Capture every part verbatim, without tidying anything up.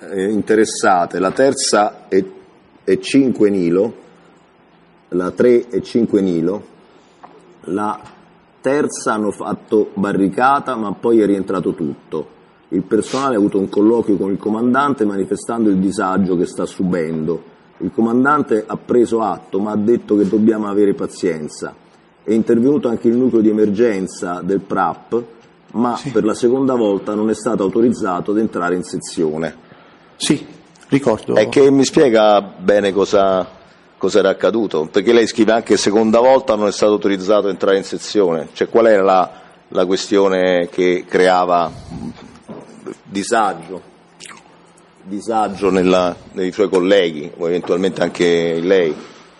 eh, interessate, la terza è, è cinque Nilo, la tre è cinque Nilo, la terza hanno fatto barricata ma poi è rientrato tutto. Il personale ha avuto un colloquio con il comandante manifestando il disagio che sta subendo. Il comandante ha preso atto ma ha detto che dobbiamo avere pazienza. È intervenuto anche il nucleo di emergenza del P R A P, ma sì, per la seconda volta non è stato autorizzato ad entrare in sezione. Sì, ricordo. È che mi spiega bene cosa, cosa era accaduto, perché lei scrive anche seconda volta non è stato autorizzato ad entrare in sezione. Cioè, qual era la, la questione che creava disagio, disagio nella, nei suoi colleghi, o eventualmente anche lei?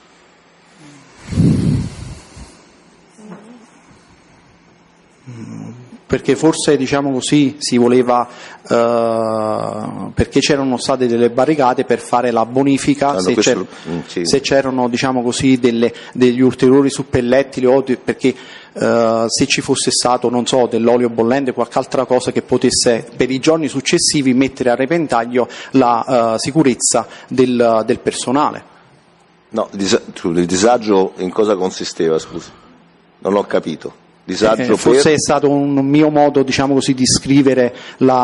Perché forse, diciamo così, si voleva, eh, perché c'erano state delle barricate per fare la bonifica, se, questo, c'era, mm, sì. se c'erano, diciamo così, delle, degli ulteriori suppellettili, o di, perché eh, se ci fosse stato, non so, dell'olio bollente, qualche altra cosa che potesse per i giorni successivi mettere a repentaglio la eh, sicurezza del, del personale. No, il disagio in cosa consisteva, scusa? Non l'ho capito. Disagio eh, forse per... è stato un mio modo, diciamo così, di scrivere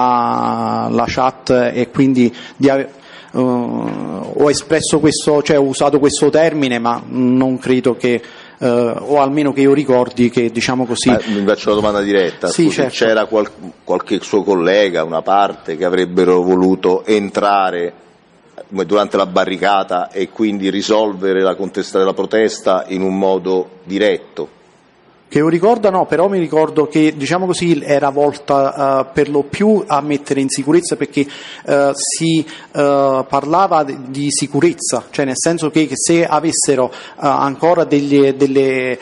la, la chat, e quindi di, uh, ho espresso questo, cioè ho usato questo termine, ma non credo che, uh, o almeno che io ricordi che, diciamo così. Ah, mi faccio una domanda diretta. Sì, Scusi, certo. C'era qual- qualche suo collega, una parte, che avrebbero voluto entrare durante la barricata e quindi risolvere la contesta- la protesta in un modo diretto? Che io ricordo no, però mi ricordo che, diciamo così, era volta uh, per lo più a mettere in sicurezza, perché uh, si uh, parlava di sicurezza, cioè nel senso che, che se avessero uh, ancora degli, delle,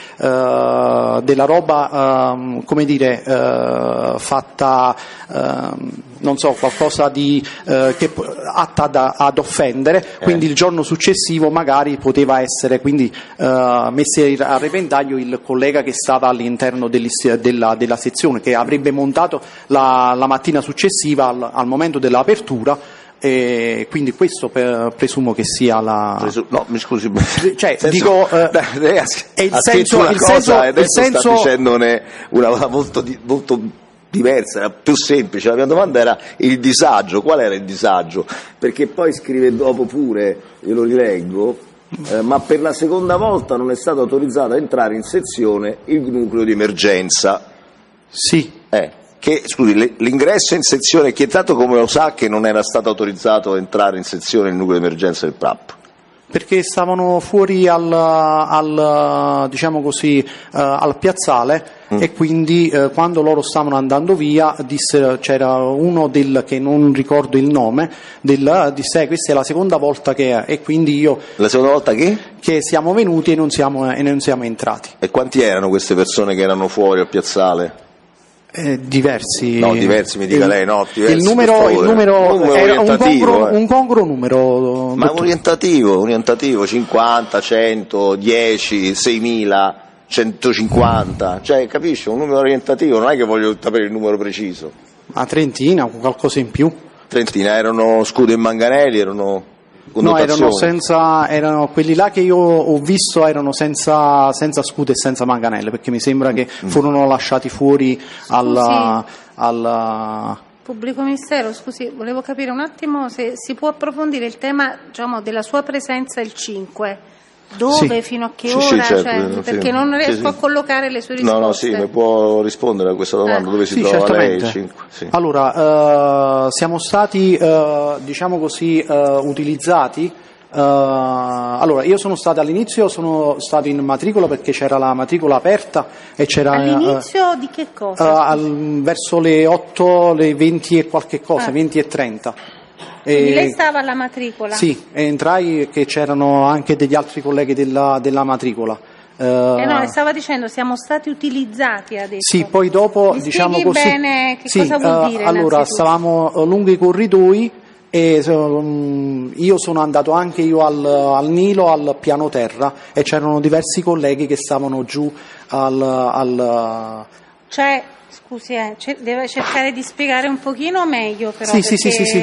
uh, della roba, uh, come dire, uh, fatta, uh, non so, qualcosa di uh, che atta ad, ad offendere, eh. quindi il giorno successivo magari poteva essere quindi uh, messo a repentaglio il collega che stava all'interno della, della sezione, che avrebbe montato la, la mattina successiva al, al momento dell'apertura, e quindi questo per, presumo che sia la Presu- no mi scusi, cioè senso, dico eh, lei ha, è il ha senso, una il cosa senso, e adesso il senso... sta dicendone una cosa molto, molto diversa, era più semplice. La mia domanda era il disagio. Qual era il disagio? Perché poi scrive dopo pure, io lo rileggo, Eh, ma per la seconda volta non è stato autorizzato a entrare in sezione il nucleo di emergenza. Sì. Eh, che, scusi, le, l'ingresso in sezione, chi è stato come lo sa che non era stato autorizzato a entrare in sezione il nucleo di emergenza del P R A P? Perché stavano fuori al, al diciamo così, uh, al piazzale mm. e quindi uh, quando loro stavano andando via disse, c'era uno del, che non ricordo il nome, del, disse questa è la seconda volta che è, e quindi io... La seconda volta che? Che siamo venuti e non siamo, e non siamo entrati. E quanti erano queste persone che erano fuori al piazzale? Eh, diversi. No, diversi mi dica il, lei, no? Diversi, il numero, il numero, numero era un congruo, eh. un congruo numero. Ma dottor. orientativo, orientativo, cinquanta, cento, dieci, seimila, centocinquanta, cioè capisci? Un numero orientativo, non è che voglio sapere il numero preciso. A Trentina, qualcosa in più. Trentina, erano scudi e manganelli, erano... No, erano senza, erano quelli là che io ho visto erano senza, senza scudo e senza manganelle, perché mi sembra che furono lasciati fuori al, al Pubblico Ministero. Scusi, volevo capire un attimo se si può approfondire il tema, diciamo, della sua presenza il cinque. Dove, sì. fino a che sì, ora? sì, certo, cioè, sì, perché sì. non riesco sì, sì. a collocare le sue risposte. No, no, sì, mi può rispondere a questa domanda, eh. dove si sì, trova certamente. lei? cinque, sì. Allora, uh, siamo stati, uh, diciamo così, uh, utilizzati. Uh, allora, io sono stato all'inizio, sono stato in matricola perché c'era la matricola aperta e c'era. All'inizio uh, di che cosa? Uh, al, verso le otto, le venti e qualche cosa, ah. venti e trenta. Quindi lei stava alla matricola? Sì, entrai che c'erano anche degli altri colleghi della, della matricola. Uh, eh no, le stava dicendo siamo stati utilizzati adesso. Sì, poi dopo Mi diciamo spieghi così. bene che sì, cosa vuol uh, dire? Allora, stavamo lungo i corridoi e um, io sono andato anche io al, al Nilo, al piano terra, e c'erano diversi colleghi che stavano giù al... al cioè, scusi, eh, deve cercare di spiegare un pochino meglio però. Sì, sì, sì, sì, sì.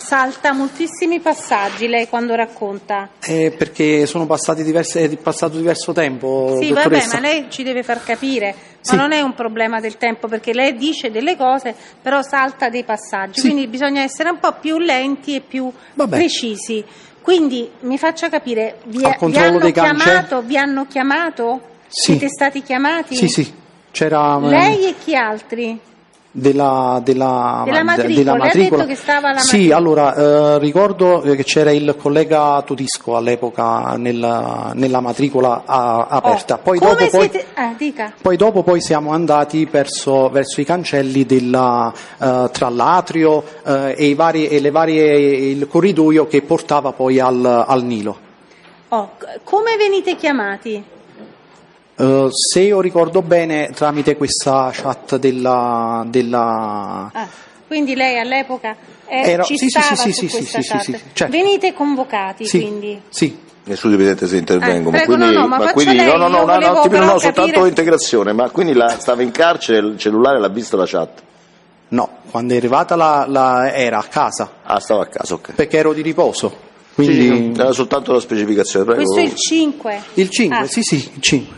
salta moltissimi passaggi lei quando racconta. Eh, perché sono passati diverse, è passato diverso tempo. Sì, dottoressa. vabbè, ma lei ci deve far capire, Sì. ma non è un problema del tempo, perché lei dice delle cose, però salta dei passaggi, Sì. quindi bisogna essere un po' più lenti e più Vabbè. precisi. Quindi mi faccia capire, vi, Al vi controllo hanno dei cancelli. chiamato, vi hanno chiamato? Sì. Siete stati chiamati? Sì, sì, c'era eh, Lei e chi altri? della, della, Della de- matricola. della Lei ha matricola. detto che stava alla Sì, matricola. allora eh, ricordo che c'era il collega Todisco all'epoca nella, nella matricola a- aperta. Oh, Poi come dopo poi, siete... Ah, dica. Poi dopo poi siamo andati verso, verso i cancelli della, eh, tra l'atrio eh, e, i vari, e le varie, il corridoio che portava poi al, al Nilo. Oh, c- come venite chiamati? Eh, se io ricordo bene, tramite questa chat della... della Ah, quindi lei all'epoca eh, Era- ci sì, sì, stava sì, su sì, sì, questa sì, chat. sì, sì, certo. Venite convocati, sì, quindi. sì. Nessuno Presidente se intervengo, Eh, ma prego, quindi, no, no, ma ma faccia quindi lei, no, no, no, io no, volevo no, tipo, però no, soltanto capire- integrazione, ma quindi la, stava in carcere, il cellulare l'ha visto la chat? No, quando è arrivata la, la- era a casa, Ah, stava a casa, ok. perché ero di riposo. Sì, Quindi sì, era soltanto la specificazione, prego. Questo è il cinque. il cinque, Ah, sì, sì, il cinque.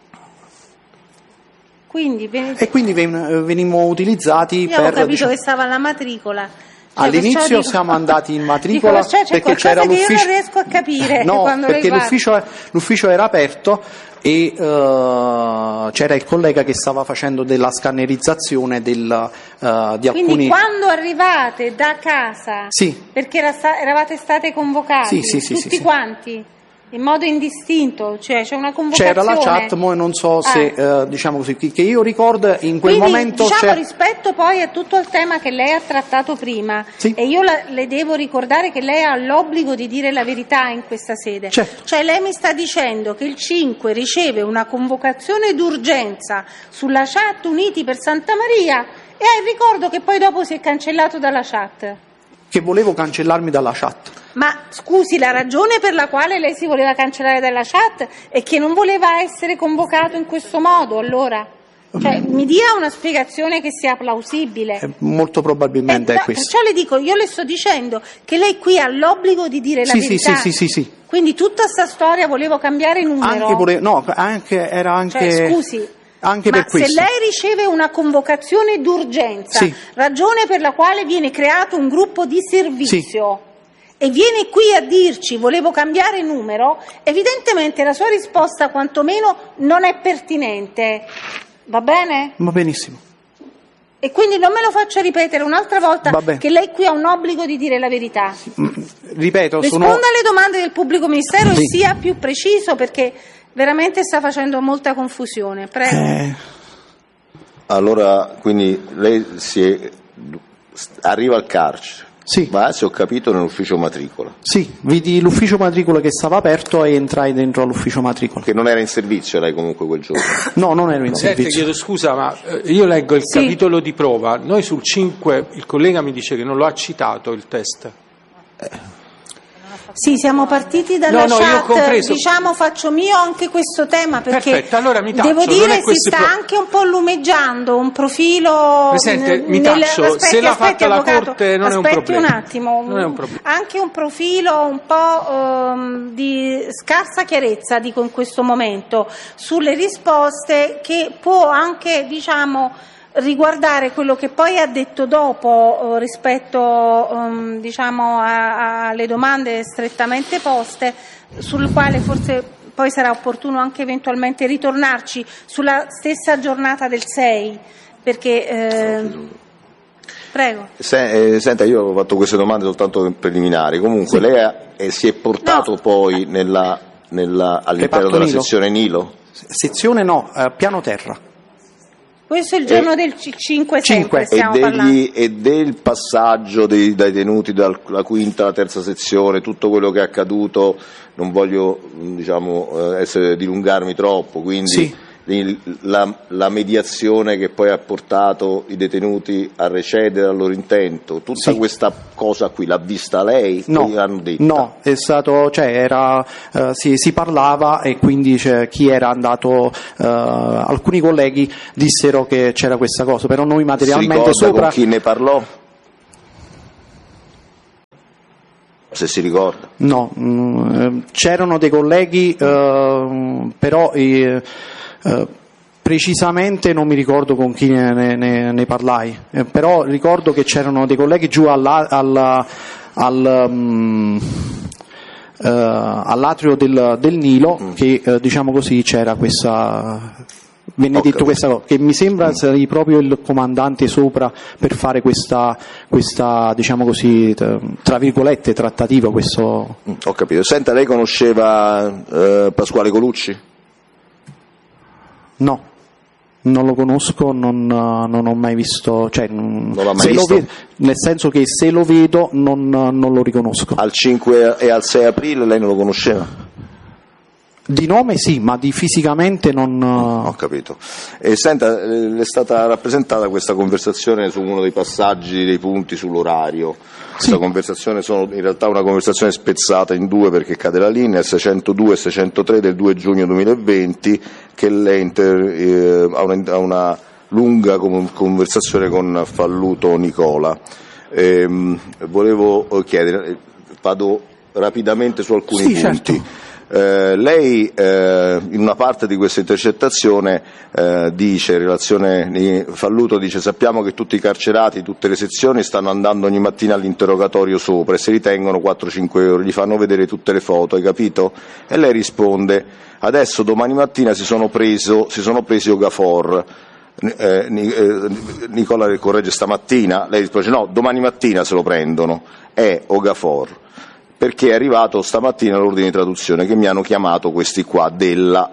Quindi venite... E quindi ven- venimmo utilizzati Io avevo per... capito diciamo- che stava alla matricola. Cioè, All'inizio perciò dico- siamo andati in matricola dico, cioè, c'è perché qualcosa c'era che l'ufficio. io non riesco a capire No, quando lei perché parla. l'ufficio, l'ufficio era aperto e eh, c'era il collega che stava facendo della scannerizzazione del, eh, di Quindi alcuni. quando arrivate da casa, Sì. perché era sta- eravate state convocati, Sì, sì, sì, tutti sì, sì. quanti, in modo indistinto, cioè c'è una convocazione. C'era la chat, ma non so se Ah. eh, diciamo così, che che io ricordo in quel Quindi, momento diciamo, c'è- rispetto poi a tutto il tema che lei ha trattato prima, Sì. e io la- le devo ricordare che lei ha l'obbligo di dire la verità in questa sede. Certo. Cioè lei mi sta dicendo che il cinque riceve una convocazione d'urgenza sulla chat Uniti per Santa Maria e ha il ricordo che poi dopo si è cancellato dalla chat. che volevo cancellarmi dalla chat. Ma scusi, la ragione per la quale lei si voleva cancellare dalla chat è che non voleva essere convocato in questo modo, allora? Cioè, mi dia una spiegazione che sia plausibile. Eh, molto probabilmente Eh, è no, questo. perciò le dico, io le sto dicendo che lei qui ha l'obbligo di dire la Sì, sì, verità. sì, sì, sì, sì. Quindi tutta sta storia volevo cambiare numero. Anche vole- no, anche era anche Cioè, scusi, anche ma per questo. se lei riceve una convocazione d'urgenza, Sì. ragione per la quale viene creato un gruppo di servizio e viene qui a dirci volevo cambiare numero, evidentemente la sua risposta quantomeno non è pertinente. Va bene? Va benissimo. E quindi non me lo faccia ripetere un'altra volta Va bene. che lei qui ha un obbligo di dire la verità. Mm, Ripeto, Risponda sono alle domande del pubblico ministero Sì. e sia più preciso perché veramente sta facendo molta confusione. Prego. eh, Allora, quindi lei si è, arriva al carcere, Sì. va, se ho capito, nell'ufficio matricola, sì, vidi l'ufficio matricola che stava aperto e entrai dentro all'ufficio matricola. che non era in servizio lei comunque quel giorno. No, non ero in Senti, servizio. chiedo scusa, ma eh, io leggo il Sì. capitolo di prova. Noi sul cinque, il collega mi dice che non lo ha citato il test. Sì, siamo partiti dalla No, no, io ho chat, compreso. diciamo faccio mio anche questo tema perché Perfetto, allora mi taccio, devo non dire è si questo sta pro- anche un po' lumeggiando un profilo Presidente, n- mi nel- taccio, aspetti, se l'ha aspetti, fatta la avvocato, Corte non è un aspetti problema. un attimo, Non è un problema. anche un profilo un po' ehm, di scarsa chiarezza dico in questo momento sulle risposte che può anche diciamo riguardare quello che poi ha detto dopo eh, rispetto ehm, diciamo a- alle domande strettamente poste, sul quale forse poi sarà opportuno anche eventualmente ritornarci sulla stessa giornata del sei, perché eh, prego. Se- eh, senta, io ho fatto queste domande soltanto preliminari, comunque lei ha- eh, si è portato No. poi nella, nella- all'interno Reparto della Nilo? sezione Nilo? Sezione no, eh, piano terra. Questo è il giorno E- del C- cinque Cinque. sempre E, stiamo parlando. degli, e del passaggio dei, dai tenuti dalla quinta alla terza sezione, tutto quello che è accaduto, non voglio diciamo, eh, essere, dilungarmi troppo, quindi Sì. il- la, la mediazione che poi ha portato i detenuti a recedere dal loro intento, tutta Sì. questa cosa qui l'ha vista lei? No, Poi l'hanno detta? no, è stato, cioè era, eh, si, si parlava e quindi c'è chi era andato, eh, alcuni colleghi dissero che c'era questa cosa, però noi Si materialmente ricorda sopra con chi ne parlò? se si ricorda. No, mh, c'erano dei colleghi, eh, però eh, eh, precisamente non mi ricordo con chi ne, ne, ne parlai, eh, però ricordo che c'erano dei colleghi giù alla, alla, al, um, eh, all'atrio del, del Nilo mm. che eh, diciamo così c'era questa, venne Ho detto capito. questa cosa, che mi sembra mm. sia proprio il comandante sopra per fare questa, questa diciamo così, tra virgolette, trattativa. Questo... Mm. Ho capito. Senta, lei conosceva eh, Pasquale Colucci? No. Non lo conosco, non, non ho mai visto, cioè, non l'ha mai se visto? Lo vedo, nel senso che se lo vedo non, non lo riconosco. Al cinque e al sei aprile lei non lo conosceva? Di nome sì, ma di fisicamente non... Ho capito. E senta, le è stata rappresentata questa conversazione su uno dei passaggi, dei punti sull'orario. Questa sì. conversazione sono in realtà una conversazione spezzata in due perché cade la linea, seicentodue e seicentotre del due giugno duemilaventi, che lei inter, eh, ha, una, ha una lunga conversazione con Falluto Nicola. Ehm, volevo chiedere, vado rapidamente su alcuni sì, punti. Certo. Eh, lei eh, in una parte di questa intercettazione eh, dice, in relazione Falluto dice: sappiamo che tutti i carcerati, tutte le sezioni stanno andando ogni mattina all'interrogatorio sopra e si ritengono quattro cinque euro, gli fanno vedere tutte le foto, hai capito? E lei risponde: adesso domani mattina si sono, preso, si sono presi Okafor. Eh, Nicola corregge stamattina, lei risponde: no, domani mattina se lo prendono, è Okafor. Perché è arrivato stamattina l'ordine di traduzione che mi hanno chiamato questi qua della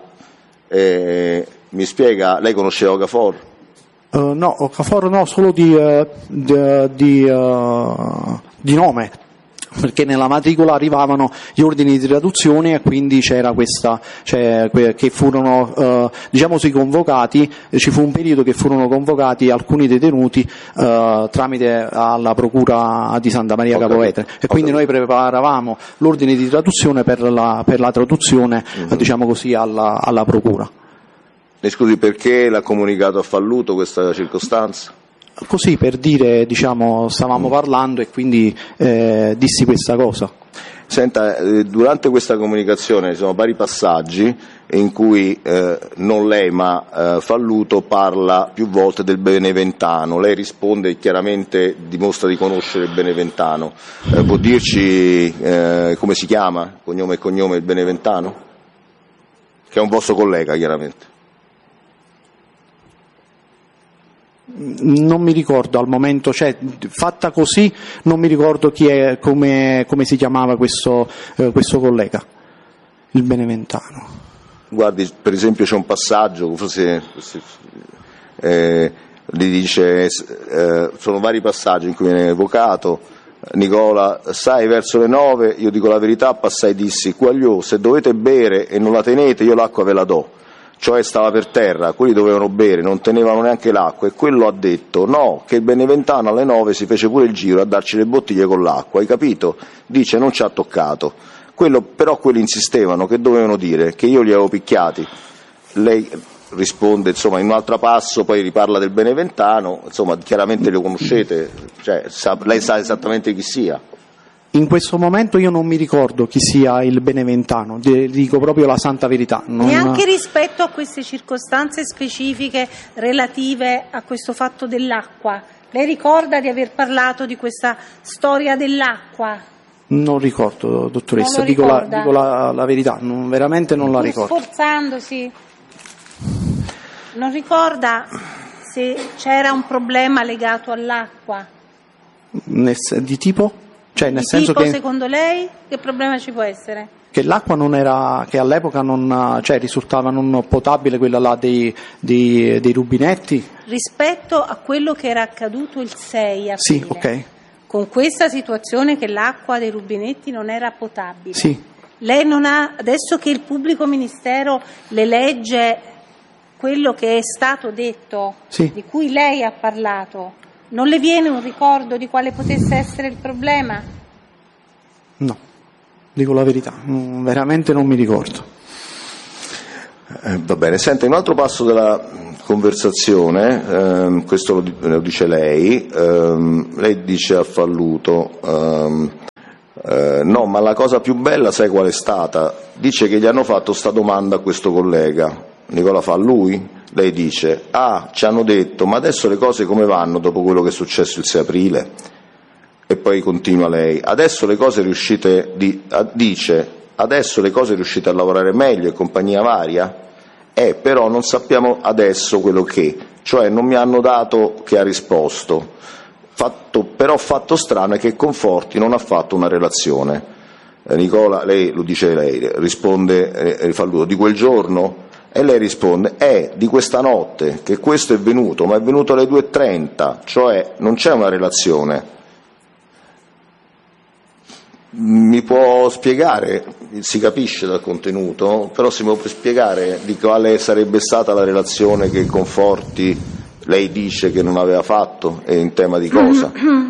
eh, mi spiega, lei conosceva Okafor? Uh, no, Okafor no, solo di, uh, di, di, uh, di nome, perché nella matricola arrivavano gli ordini di traduzione e quindi c'era questa, cioè, che furono uh, diciamo così convocati, ci fu un periodo che furono convocati alcuni detenuti uh, tramite alla procura di Santa Maria Capua Vetere e quindi noi preparavamo l'ordine di traduzione per la, per la traduzione mm-hmm. diciamo così alla, alla procura. Mi scusi, perché l'ha comunicato a Falluto questa circostanza? Così per dire, diciamo, stavamo parlando e quindi eh, dissi questa cosa. Senta, eh, durante questa comunicazione ci sono vari passaggi in cui eh, non lei ma eh, Falluto parla più volte del Beneventano, lei risponde e chiaramente dimostra di conoscere il Beneventano. Eh, può dirci eh, come si chiama, cognome e cognome il Beneventano? Che è un vostro collega chiaramente. Non mi ricordo al momento, cioè fatta così non mi ricordo chi è, come, come si chiamava questo, eh, questo collega, il Beneventano. Guardi, per esempio c'è un passaggio, forse eh, gli dice, eh, sono vari passaggi in cui viene evocato: Nicola, sai, verso le nove, io dico la verità, passai dissi: Quagliò, se dovete bere e non la tenete io l'acqua ve la do. Cioè stava per terra, quelli dovevano bere, non tenevano neanche l'acqua e quello ha detto no, che il Beneventano alle nove si fece pure il giro a darci le bottiglie con l'acqua, hai capito? Dice non ci ha toccato. Quello, però quelli insistevano, che dovevano dire? Che io li avevo picchiati. Lei risponde, insomma, in un altro passo, poi riparla del Beneventano, insomma, chiaramente lo conoscete, cioè, sa, lei sa esattamente chi sia. In questo momento io non mi ricordo chi sia il Beneventano, dico proprio la santa verità. Non... Neanche rispetto a queste circostanze specifiche relative a questo fatto dell'acqua. Lei ricorda di aver parlato di questa storia dell'acqua? Non ricordo, dottoressa, non dico, la, dico la, la verità, non, veramente non la ricordo. Sforzandosi, non ricorda se c'era un problema legato all'acqua? Di tipo? Cioè, nel di senso tipo, che, secondo lei, che problema ci può essere? Che l'acqua non era, che all'epoca non, cioè, risultava non potabile, quella là dei, dei, dei rubinetti? Rispetto a quello che era accaduto il sei aprile. Sì, ok. Con questa situazione che l'acqua dei rubinetti non era potabile. Sì. Lei non ha, adesso che il pubblico ministero le legge quello che è stato detto, sì. di cui lei ha parlato, non le viene un ricordo di quale potesse essere il problema? No, dico la verità, veramente non mi ricordo. Eh, va bene, senta, in un altro passo della conversazione, ehm, questo lo, lo dice lei, ehm, lei dice a Falluto, ehm, Eh, no, ma la cosa più bella sai qual è stata? Dice che gli hanno fatto sta domanda a questo collega. Nicola fa: lui? Lei dice: ah, ci hanno detto, ma adesso le cose come vanno dopo quello che è successo il sei aprile? E poi continua lei: adesso le cose riuscite, di, a, dice, adesso le cose riuscite a lavorare meglio e compagnia varia? Eh, però non sappiamo adesso quello che, cioè non mi hanno dato che ha risposto. Fatto, però fatto strano è che Conforti non ha fatto una relazione. Eh, Nicola, lei lo dice lei, risponde eh, Falluto, di quel giorno? E lei risponde: è di questa notte, che questo è venuto, ma è venuto alle due e trenta, cioè non c'è una relazione. Mi può spiegare, si capisce dal contenuto, però se mi può spiegare di quale sarebbe stata la relazione che Conforti, lei dice che non aveva fatto, e in tema di cosa?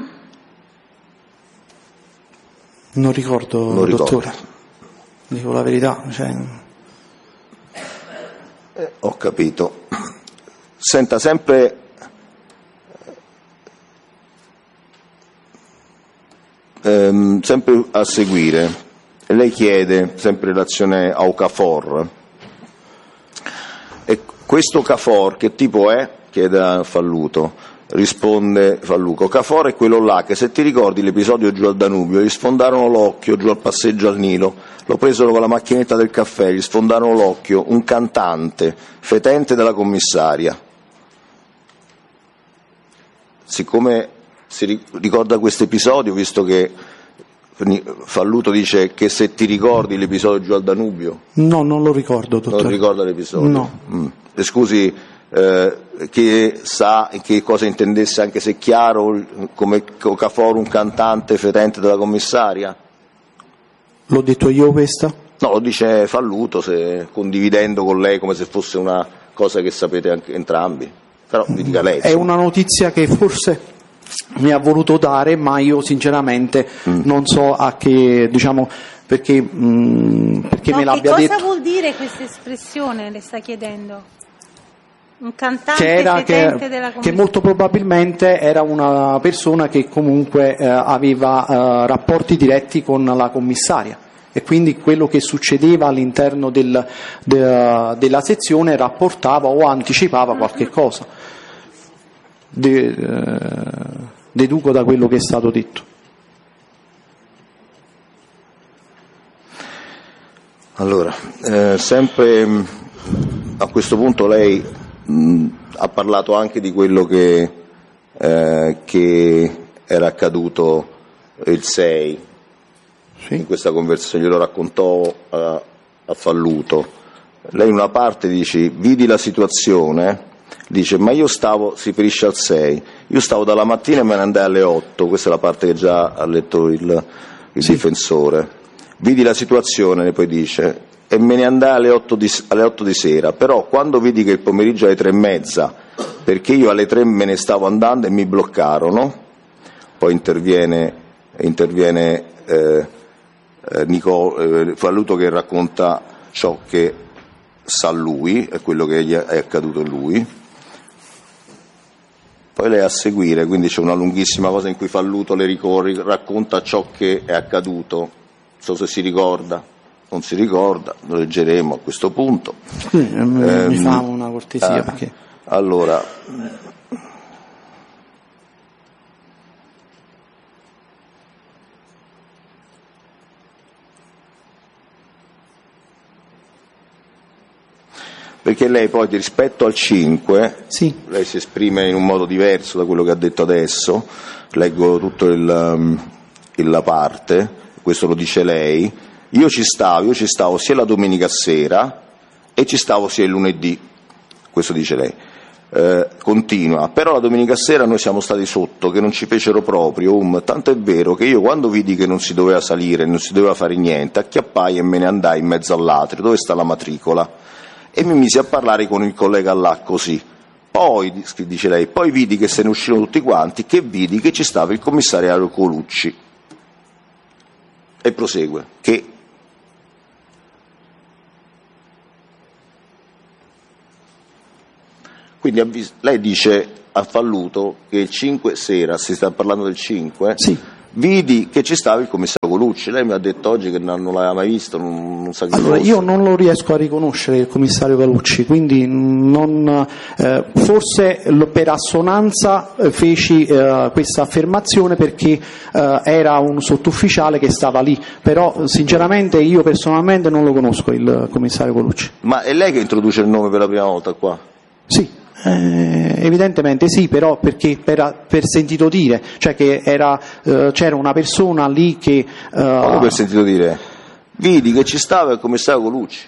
Non ricordo, non ricordo. dottore, dico la verità. Cioè... Eh, ho capito. Senta, sempre ehm, sempre a seguire, lei chiede, sempre in relazione a Okafor, e questo Cafor che tipo è? Chiede a Falluto. Risponde Falluco: Cafor è quello là che, se ti ricordi l'episodio giù al Danubio, gli sfondarono l'occhio giù al passeggio al Nilo, lo presero con la macchinetta del caffè, gli sfondarono l'occhio, un cantante, fetente della commissaria. Siccome si ricorda questo episodio, visto che Falluto dice che se ti ricordi l'episodio giù al Danubio... No, non lo ricordo, dottore. Non ricorda l'episodio? No. Mm. E scusi, eh, che sa che cosa intendesse, anche se chiaro, come Okafor un cantante fetente della commissaria? L'ho detto io questa? No, lo dice Falluto, se, condividendo con lei come se fosse una cosa che sapete anche entrambi. Però mi dica lei. È una notizia che forse mi ha voluto dare, ma io sinceramente mm. non so a che, diciamo, perché, mh, perché no, me l'abbia detto. detto. Che cosa vuol dire questa espressione, le sta chiedendo? Un cantante che, era, fetente che, della commissaria? Che molto probabilmente era una persona che comunque eh, aveva eh, rapporti diretti con la commissaria, e quindi quello che succedeva all'interno del, de, della sezione rapportava o anticipava qualche cosa. De, eh, deduco da quello che è stato detto. Allora, eh, sempre mh, a questo punto lei mh, ha parlato anche di quello che, eh, che era accaduto il sei, sì. In questa conversazione glielo raccontò a, a Falluto. Lei in una parte dice: vidi la situazione, dice, ma io stavo, si riferisce al sei, io stavo dalla mattina e me ne andai alle otto, questa è la parte che già ha letto il, il sì. difensore. Vidi la situazione, poi dice, e me ne andai alle otto, di, alle otto di sera, però quando vidi che il pomeriggio alle tre e mezza, perché io alle tre me ne stavo andando e mi bloccarono, poi interviene, interviene eh, eh, Nico, eh, Falluto che racconta ciò che sa lui, è quello che gli è accaduto a lui. Poi lei a seguire, quindi c'è una lunghissima cosa in cui Falluto le ricorre, racconta ciò che è accaduto, non so se si ricorda, non si ricorda, lo leggeremo a questo punto. Sì, mi ehm, fa una cortesia, eh, perché... Allora, perché lei poi rispetto al cinque, sì. Lei si esprime in un modo diverso da quello che ha detto adesso, leggo tutto il, il, la parte, questo lo dice lei, io ci stavo, io ci stavo sia la domenica sera e ci stavo sia il lunedì, questo dice lei, eh, continua, però la domenica sera noi siamo stati sotto, che non ci fecero proprio, um, tanto è vero che io quando vidi che non si doveva salire, non si doveva fare niente, acchiappai e me ne andai in mezzo all'atrio, dove sta la matricola, e mi misi a parlare con il collega là così. Poi, dice lei, poi vidi che se ne uscirono tutti quanti, che vidi che ci stava il commissario Colucci. E prosegue, che quindi lei dice a Falluto che il cinque sera, si sta parlando del cinque, sì. vidi che ci stava il commissario Colucci. Lei mi ha detto oggi che non l'aveva mai visto, non, non sa chi allora, fosse. Io non lo riesco a riconoscere il commissario Colucci, quindi non, eh, forse per assonanza eh, feci eh, questa affermazione perché eh, era un sottufficiale che stava lì, però sinceramente io personalmente non lo conosco il commissario Colucci. Ma è lei che introduce il nome per la prima volta qua? Sì. Eh, evidentemente sì, però perché per, per sentito dire, cioè che era, eh, c'era una persona lì che... Eh, Come per sentito dire? Vidi che ci stava il commissario Colucci.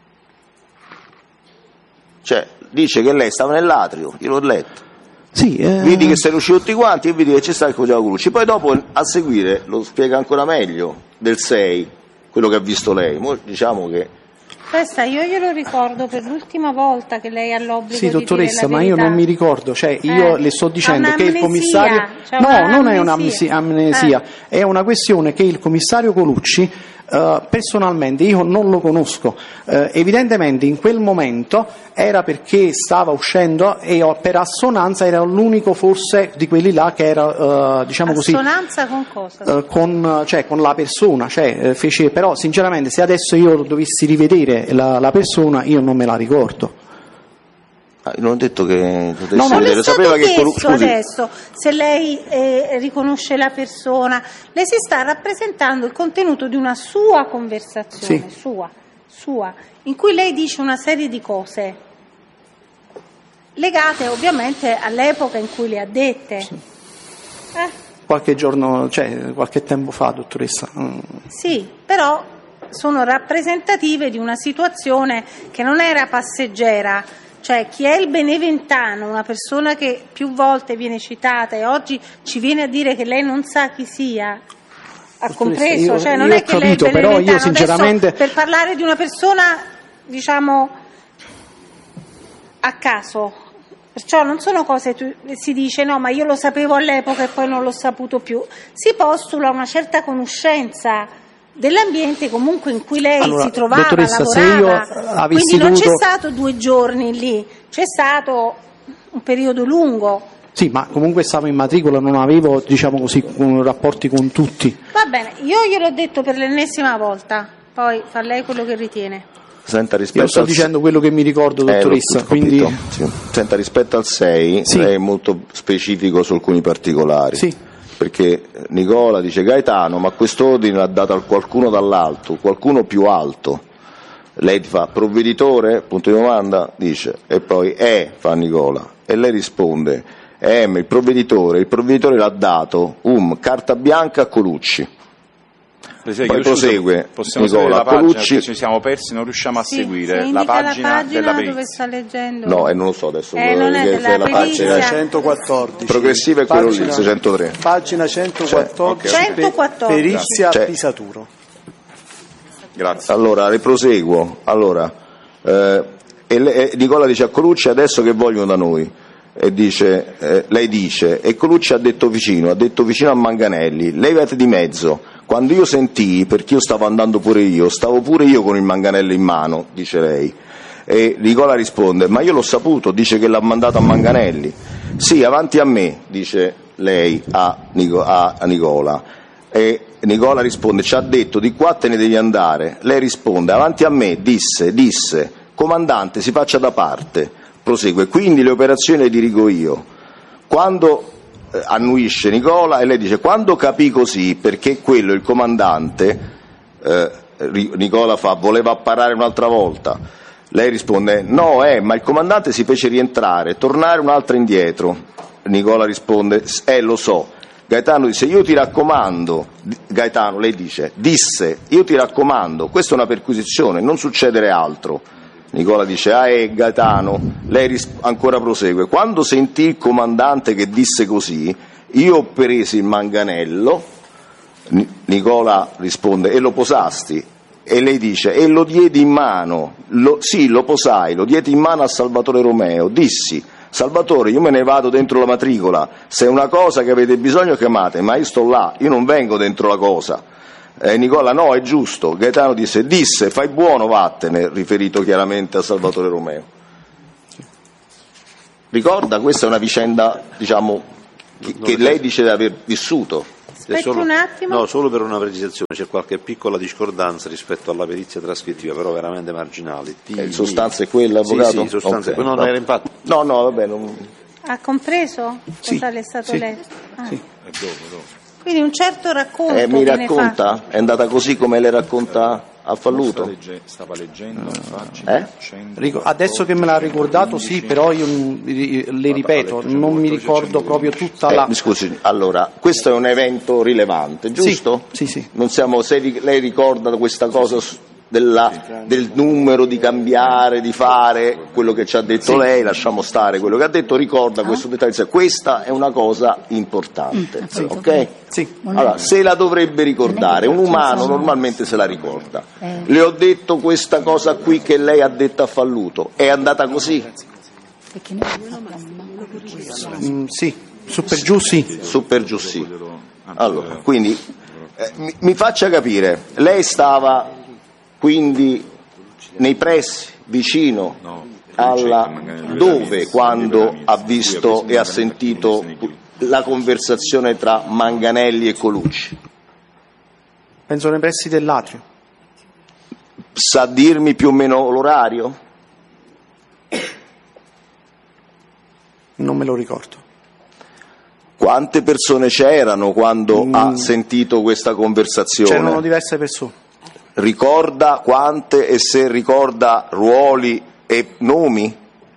Cioè, dice che lei stava nell'atrio, io l'ho letto. Sì, eh... Vidi che siano usciti tutti quanti e vidi che ci stava il commissario Colucci. Poi dopo, a seguire, lo spiega ancora meglio, del sei, quello che ha visto lei. Mo diciamo che... Questa io glielo ricordo per l'ultima volta che lei ha l'obbligo sì, di dottoressa, dire la ma io verità. non mi ricordo, cioè io eh, le sto dicendo che il commissario c'è no, una non è amnesia. un'amnesia, eh. è una questione che il commissario Colucci Uh, personalmente io non lo conosco, uh, evidentemente in quel momento era perché stava uscendo e per assonanza era l'unico forse di quelli là che era uh, diciamo così assonanza con cosa? Uh, con, cioè, con la persona, cioè, uh, fece, però sinceramente se adesso io dovessi rivedere la, la persona io non me la ricordo. Ah, non ho detto che no, non le sapeva che chiesto Colucci... adesso se lei eh, riconosce la persona, lei si sta rappresentando il contenuto di una sua conversazione, sì. sua, sua, in cui lei dice una serie di cose legate ovviamente all'epoca in cui le ha dette. Sì. Eh? Qualche giorno, cioè qualche tempo fa, dottoressa. Mm. Sì, però sono rappresentative di una situazione che non era passeggera. Cioè chi è il Beneventano, una persona che più volte viene citata e oggi ci viene a dire che lei non sa chi sia, ha compreso, io, cioè non io è che capito, lei è però Beneventano. io sinceramente... Adesso, per parlare di una persona, diciamo, a caso, perciò non sono cose, tu, si dice no ma io lo sapevo all'epoca e poi non l'ho saputo più, si postula una certa conoscenza dell'ambiente comunque in cui lei allora, si trovava, dottoressa, lavorava, se io avessi quindi non dovuto... c'è stato due giorni lì, c'è stato un periodo lungo. Sì, ma comunque stavo in matricola, non avevo, diciamo così, rapporti con tutti. Va bene, io gliel'ho detto per l'ennesima volta, poi fa lei quello che ritiene. Senta, rispetto io sto al... dicendo quello che mi ricordo, dottoressa. Eh, quindi... sì. Senta, rispetto al sei, sì. lei è molto specifico su alcuni particolari. Sì. Perché Nicola dice Gaetano, ma quest'ordine l'ha dato a qualcuno dall'alto, qualcuno più alto. Lei ti fa provveditore? Punto di domanda, dice, e poi è, fa Nicola, e lei risponde, è il provveditore, il provveditore l'ha dato, um, carta bianca a Colucci. Presidente, poi prosegue, possiamo Nicola, sapere la pagina Colucci... perché ci siamo persi, non riusciamo a sì, seguire se la pagina, la pagina della dove perizia. sta leggendo. No, e non lo so adesso. Eh, non è che, della che la perizia. pagina centoquattordici. Progressiva è quello pagina, lì, seicentotré. Pagina centoquattordici. Cioè, centoquattordici. Perizia Cioè, Pisaturo. Grazie. Allora, le proseguo. Allora, eh, e le, e Nicola dice a Colucci adesso che vogliono da noi? E dice, eh, lei dice, e Colucci ha detto vicino, ha detto vicino a Manganelli, levati di mezzo. Quando io sentii, perché io stavo andando pure io, stavo pure io con il manganello in mano, dice lei. E Nicola risponde, ma io l'ho saputo, dice che l'ha mandato a Manganelli. Sì, avanti a me, dice lei a, Nico, a, a Nicola. E Nicola risponde, ci ha detto di qua te ne devi andare. Lei risponde, avanti a me, disse, disse, comandante si faccia da parte. Prosegue, quindi le operazioni le dirigo io. Quando... annuisce Nicola e lei dice quando capì così, perché quello il comandante, eh, Nicola fa voleva apparare un'altra volta, lei risponde no eh ma il comandante si fece rientrare, tornare un'altra indietro. Nicola risponde eh lo so. Gaetano dice io ti raccomando, Gaetano lei dice disse io ti raccomando, questa è una perquisizione, non succedere altro. Nicola dice, ah, è Gaetano, lei ris- ancora prosegue, quando sentì il comandante che disse così, io ho preso il manganello, N- Nicola risponde, e lo posasti? E lei dice, e lo diedi in mano, lo, sì, lo posai, lo diedi in mano a Salvatore Romeo, dissi, Salvatore, io me ne vado dentro la matricola, se è una cosa che avete bisogno chiamate, ma io sto là, io non vengo dentro la cosa. Eh, Nicola no, è giusto. Gaetano disse, disse, fai buono, vattene, riferito chiaramente a Salvatore Romeo. Ricorda, questa è una vicenda, diciamo, che, che lei dice di aver vissuto. Aspetti solo, un attimo. No, solo per una precisazione, c'è qualche piccola discordanza rispetto alla perizia trascrittiva, però veramente marginale. T- Eh, sostanza è quella, avvocato? Sì, sì, sostanza Ok. è quella, non era impatto. No, no, vabbè, non... Ha compreso Sì, cosa le è stato sì, letto? Ah. sì. È dopo, dopo. Quindi un certo racconto Eh, mi viene racconta? fatto. È andata così come le racconta a Falluto? Stava leggendo, pagina Eh? cento, Rico- Adesso che me l'ha ricordato, sì, però io mm, ri- le ripeto, non mi ricordo proprio tutta Eh, la... mi scusi, allora, questo è un evento rilevante, giusto? Sì, sì, sì. Non siamo, se ri- lei ricorda questa cosa s- della- del numero di cambiare, di fare, quello che ci ha detto Sì. lei, lasciamo stare quello che ha detto, ricorda questo dettaglio, questa è una cosa importante, Sì. ok? Sì. Allora, se la dovrebbe ricordare, un umano normalmente se la ricorda. Le ho detto questa cosa qui che lei ha detto a Falluto, è andata così? Mm, sì, su per giù sì. Su per giù sì. Allora, quindi eh, mi, mi faccia capire, lei stava quindi nei pressi, vicino alla dove quando ha visto e ha sentito la conversazione tra Manganelli e Colucci? Penso nei pressi dell'atrio. Sa dirmi più o meno l'orario? Non me lo ricordo. Quante persone c'erano quando Mm. ha sentito questa conversazione? C'erano diverse persone. Ricorda quante e se ricorda ruoli e nomi?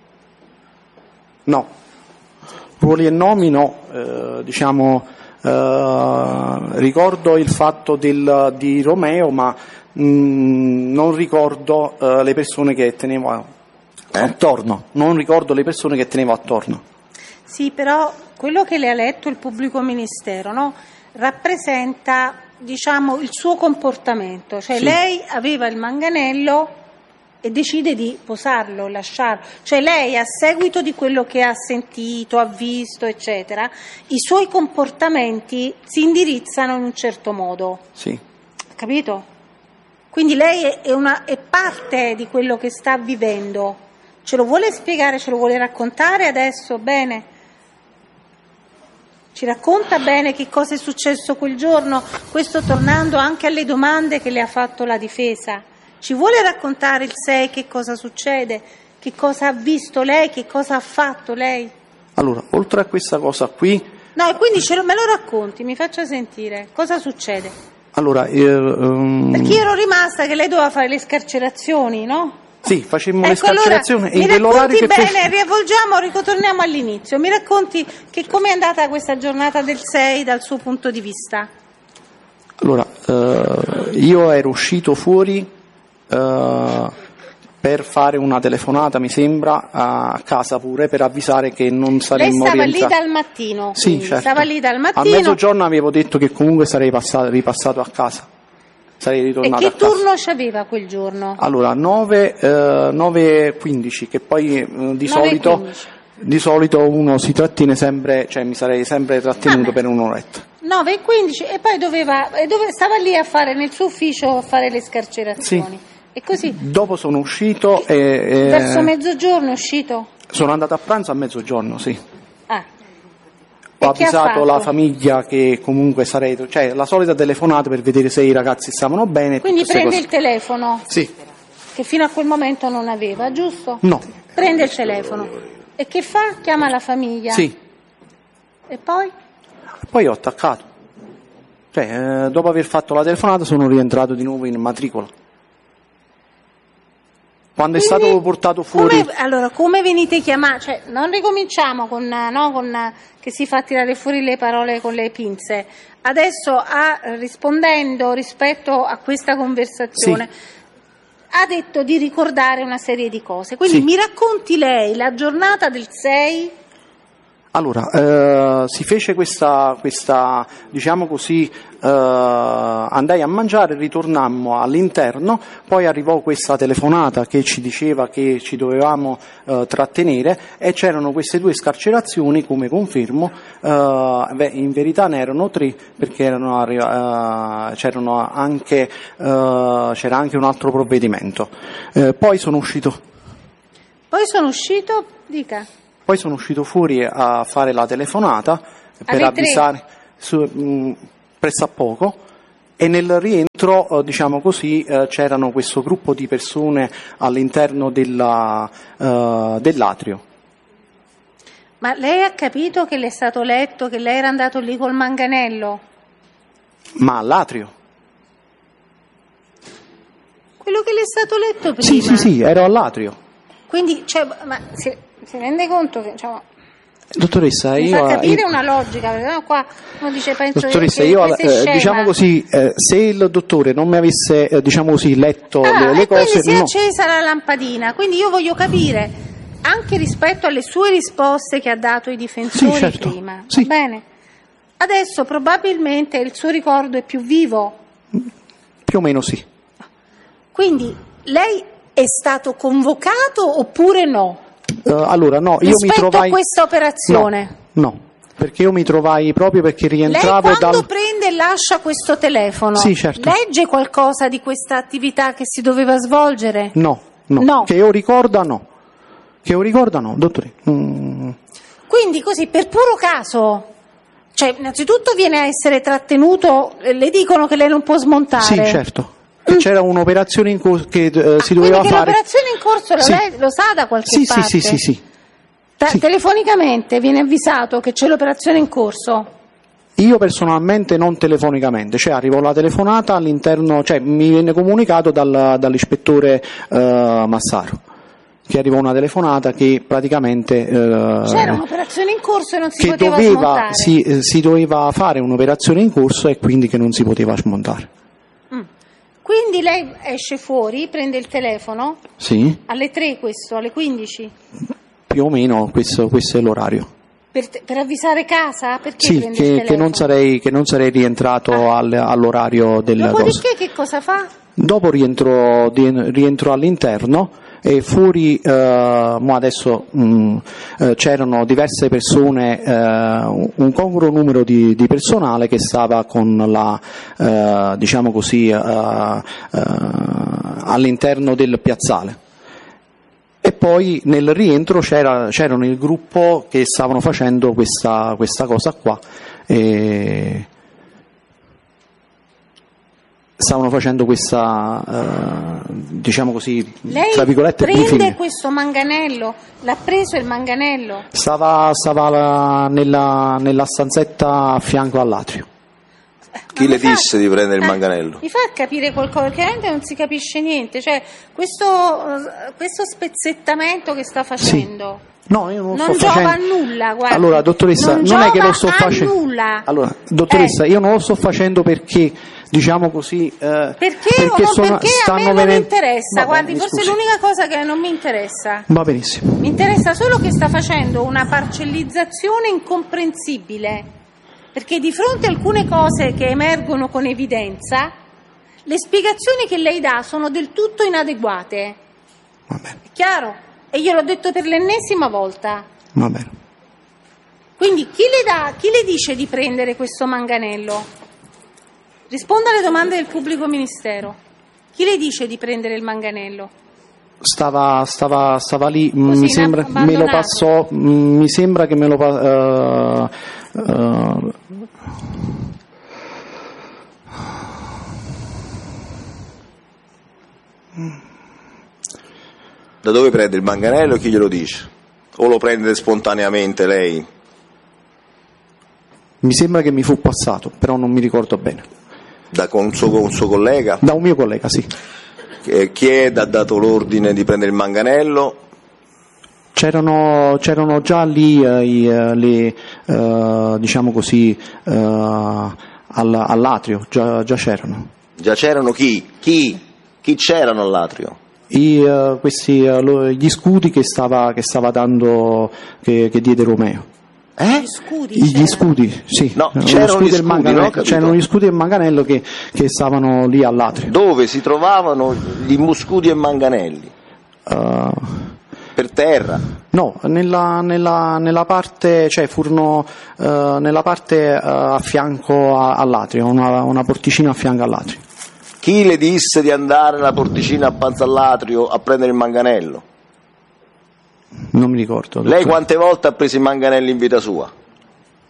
No. Ruoli e nomi no. Eh, diciamo, eh, ricordo il fatto del, di Romeo, ma mm, non ricordo eh, le persone che tenevo a- Eh? attorno. Non ricordo le persone che tenevo attorno. Sì, però quello che le ha letto il pubblico ministero, no, rappresenta, diciamo, il suo comportamento. Cioè Sì. lei aveva il manganello e decide di posarlo, lasciarlo. Cioè lei, a seguito di quello che ha sentito, ha visto, eccetera, i suoi comportamenti si indirizzano in un certo modo. Sì. Capito? Quindi lei è, è una, è parte di quello che sta vivendo. Ce lo vuole spiegare, ce lo vuole raccontare adesso? Bene. Ci racconta bene che cosa è successo quel giorno, questo tornando anche alle domande che le ha fatto la difesa. Ci vuole raccontare il sei che cosa succede, che cosa ha visto lei, che cosa ha fatto lei? Allora, oltre a questa cosa qui, No, e quindi ce lo, me lo racconti, mi faccia sentire, cosa succede? allora, eh, ehm, Perché io ero rimasta che lei doveva fare le scarcerazioni, no? sì, facemmo le Ecco, allora, scarcerazioni e mi in quell'orario racconti che bene, riavvolgiamo, ritorniamo all'inizio. Mi racconti che com'è andata questa giornata del sei dal suo punto di vista? Allora, eh, io ero uscito fuori eh, per fare una telefonata, mi sembra, a casa pure, per avvisare che non Lei saremmo stava lì rientrati. dal mattino, Sì, quindi, certo. stava lì dal A mattino. mezzogiorno avevo detto che comunque sarei passato, ripassato a casa, sarei E ritornato che a casa. turno c'aveva quel giorno? Allora, nove e quindici, che poi eh, di, nove e solito, quindici. di solito uno si trattiene sempre, cioè mi sarei sempre trattenuto Vabbè. per un'oretta. nove e quindici e poi doveva, e dove, stava lì a fare nel suo ufficio a fare le scarcerazioni. Sì. E così, Dopo sono uscito e, e verso mezzogiorno è uscito? sono andato a pranzo a mezzogiorno, sì. Ah. Ho E che ha avvisato fatto? la famiglia che comunque sarei, cioè la solita telefonata per vedere se i ragazzi stavano bene. Quindi tutte queste prende il telefono, cose. Sì, che fino a quel momento non aveva, giusto? no, Prende il telefono. E che fa? Chiama la famiglia. sì. E poi? Poi ho attaccato. Cioè, eh, dopo aver fatto la telefonata sono rientrato di nuovo in matricola. Quando è Quindi, stato portato fuori... come- allora, come venite chiamati? Cioè, non ricominciamo con, no, con che si fa tirare fuori le parole con le pinze. Adesso, ha, rispondendo rispetto a questa conversazione, ha detto di ricordare una serie di cose. Quindi Sì. mi racconti lei la giornata del sei? Allora, eh, si fece questa, questa, diciamo così, eh, andai a mangiare, ritornammo all'interno, poi arrivò questa telefonata che ci diceva che ci dovevamo eh, trattenere e c'erano queste due scarcerazioni, come confermo, eh, beh, in verità ne erano tre perché erano, arri- eh, c'erano anche, eh, c'era anche un altro provvedimento. Eh, poi sono uscito. Poi sono uscito, dica. Poi sono uscito fuori a fare la telefonata per Alle tre? avvisare, su, mh, pressappoco, e nel rientro, eh, diciamo così, eh, c'erano questo gruppo di persone all'interno della, eh, dell'atrio. Ma lei ha capito che le è stato letto che lei era andato lì col manganello? Ma all'atrio? Quello che le è stato letto prima? Sì, sì, sì, ero all'atrio. Quindi, cioè, ma si, si rende conto che, diciamo, Dottoressa, mi io... fa capire io, una logica, perché no, qua uno dice penso dottoressa, che, io, che sei eh, scema. diciamo così, eh, se il dottore non mi avesse, eh, diciamo così, letto ah, le, le e cose... quindi si è no. accesa la lampadina, quindi io voglio capire, anche rispetto alle sue risposte che ha dato ai difensori Sì, certo. prima, Sì. va bene? Adesso probabilmente il suo ricordo è più vivo. Più o meno sì. Quindi lei è stato convocato oppure no? Uh, allora, no, io Rispetto mi trovai... a questa operazione? No, no, perché io mi trovai proprio perché Lei rientravo quando dal... prende e lascia questo telefono, Sì, certo. legge qualcosa di questa attività che si doveva svolgere? No, no, No. che io ricorda no. Che io ricorda no, dottore. Mm. Quindi così, per puro caso, cioè innanzitutto viene a essere trattenuto, eh, le dicono che lei non può smontare? Sì, certo. Che c'era un'operazione in corso che eh, Ah, si doveva quindi che fare... l'operazione in corso lo, Sì. lei lo sa da qualche Sì, sì, parte? sì, sì, sì. Ta- Sì. Telefonicamente viene avvisato che c'è l'operazione in corso? Io personalmente non telefonicamente, cioè arrivò la telefonata all'interno, cioè mi venne comunicato dal, dall'ispettore eh, Massaro, che arrivò una telefonata che praticamente... eh, C'era un'operazione in corso e non si che poteva doveva, smontare? si, eh, si doveva fare un'operazione in corso e quindi che non si poteva smontare. Quindi lei esce fuori, prende il telefono, Sì, alle tre questo, alle quindici, più o meno questo, questo è l'orario. per, te- per avvisare casa? Perché Sì, prende il che, telefono? che, non sarei, che non sarei rientrato Ah. al- all'orario del cosa. Dopodiché che cosa fa? Dopo rientro, di- rientro all'interno e fuori, eh, mo adesso mh, eh, c'erano diverse persone, eh, un congruo numero di, di personale che stava con la, eh, diciamo così, eh, eh, all'interno del piazzale. E poi nel rientro c'era, c'erano il gruppo che stavano facendo questa, questa cosa qua. E stavano facendo questa, eh, diciamo così, Lei tra virgolette, prende briefing. questo manganello, l'ha preso il manganello? Stava, stava la- nella, nella stanzetta a fianco all'atrio. Chi Ma le mi fa- disse di prendere il eh, manganello? Mi fa capire qualcosa, perché veramente non si capisce niente, cioè questo, eh, questo spezzettamento che sta facendo... No, io non, Non sto giova facendo. a nulla, guardi. Allora, dottoressa, Non non, è che giova lo sto a facendo. nulla. Allora, dottoressa, Eh. io non lo sto facendo perché, diciamo così. eh, Perché, o non sono- perché a stanno me non venendo- interessa, Va guardi, bene, forse scusi. è l'unica cosa che non mi interessa. Va benissimo. Mi interessa solo che sta facendo una parcellizzazione incomprensibile, perché di fronte a alcune cose che emergono con evidenza, le spiegazioni che lei dà sono del tutto inadeguate. Va bene, È chiaro? E io l'ho detto per l'ennesima volta. va bene. Quindi chi le dà, chi le dice di prendere questo manganello? Risponda alle domande del pubblico ministero. Chi le dice di prendere il manganello? Stava, stava, stava lì, mm, Così, mi sembra, me lo abbandonato. passò, mm, mi sembra che me lo pa- eh, eh, Da dove prende il manganello e chi glielo dice? O lo prende spontaneamente lei? mi sembra che mi fu passato, però non mi ricordo bene. Da con un suo, con un suo collega? Da un mio collega, sì. Che- Chi è ha dato l'ordine di prendere il manganello? C'erano, c'erano già lì eh, i, eh, le, eh, diciamo così, eh, all- all'atrio, già, già c'erano. Già c'erano chi? Chi? Chi c'erano all'atrio? I, eh, questi, eh, lo- gli scudi che stava, che stava dando, che, che diede Romeo. Eh? Gli scudi? Gli c'erano? scudi, sì. No, Lo c'erano scudo gli e il scudi, manganello- no? Ho capito. c'erano gli scudi e il manganello che, che stavano lì all'atrio. Dove si trovavano gli muscudi e manganelli? Eh, Per terra? no, nella, nella, nella parte, cioè furono eh, nella parte eh, a fianco a- all'atrio, una, una porticina a fianco all'atrio. Chi le disse di andare nella porticina a panza all'atrio a prendere il manganello? Non mi ricordo. Lei dottore. quante volte ha preso i manganelli in vita sua?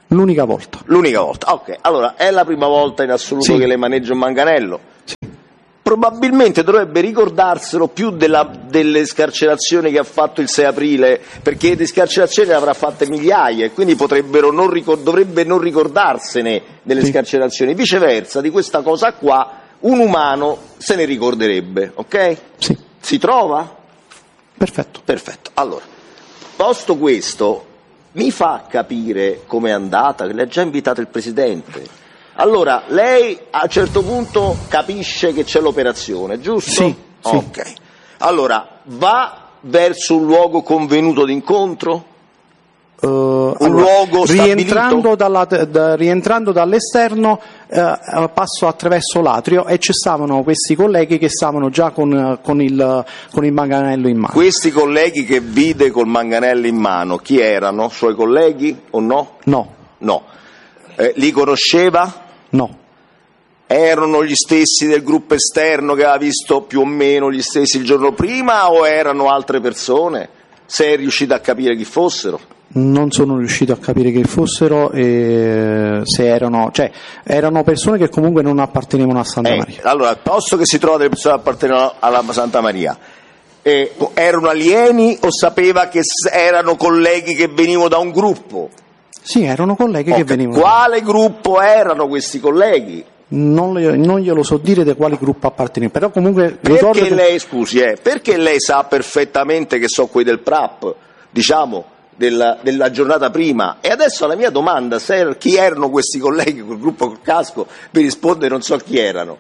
L'unica volta. L'unica volta, ok. Allora, è la prima volta in assoluto Sì. che lei maneggia un manganello? Sì. Probabilmente dovrebbe ricordarselo più della, delle scarcerazioni che ha fatto il sei aprile, perché di scarcerazioni ne avrà fatte migliaia e quindi potrebbero non ricor- dovrebbe non ricordarsene delle Sì. scarcerazioni. Viceversa, di questa cosa qua, un umano se ne ricorderebbe, ok? Sì. Si trova? Perfetto. Perfetto. Allora, posto questo, mi fa capire com'è andata, che le ha già invitato il Presidente. Allora, lei a un certo punto capisce che c'è l'operazione, giusto? Sì, sì. Ok. Allora, va verso un luogo convenuto d'incontro? Uh, Un allora, luogo rientrando, stabilito? dalla, da, rientrando dall'esterno eh, passo attraverso l'atrio e ci stavano questi colleghi che stavano già con, con, il, con il manganello in mano. Questi colleghi che vide col manganello in mano, chi erano? Suoi colleghi o no? No, No. Eh, li conosceva? no. Erano gli stessi del gruppo esterno che aveva visto più o meno gli stessi il giorno prima o erano altre persone? Se è riuscito a capire chi fossero? Non sono riuscito a capire chi fossero e se erano, cioè, erano persone che comunque non appartenevano a Santa Eh, Maria. allora, al posto che si trova delle persone che appartenevano alla Santa Maria, eh, erano alieni o sapeva che s- erano colleghi che venivano da un gruppo? Sì, erano colleghi Ok, che venivano. Quale gruppo erano questi colleghi? Non, le- non glielo so dire di quale gruppo appartenevano, però comunque ricordo Perché che- lei, scusi, eh, perché lei sa perfettamente che so quelli del P R A P, diciamo, della, della giornata prima, e adesso alla mia domanda, se, chi erano questi colleghi, quel gruppo col casco, mi risponde non so chi erano.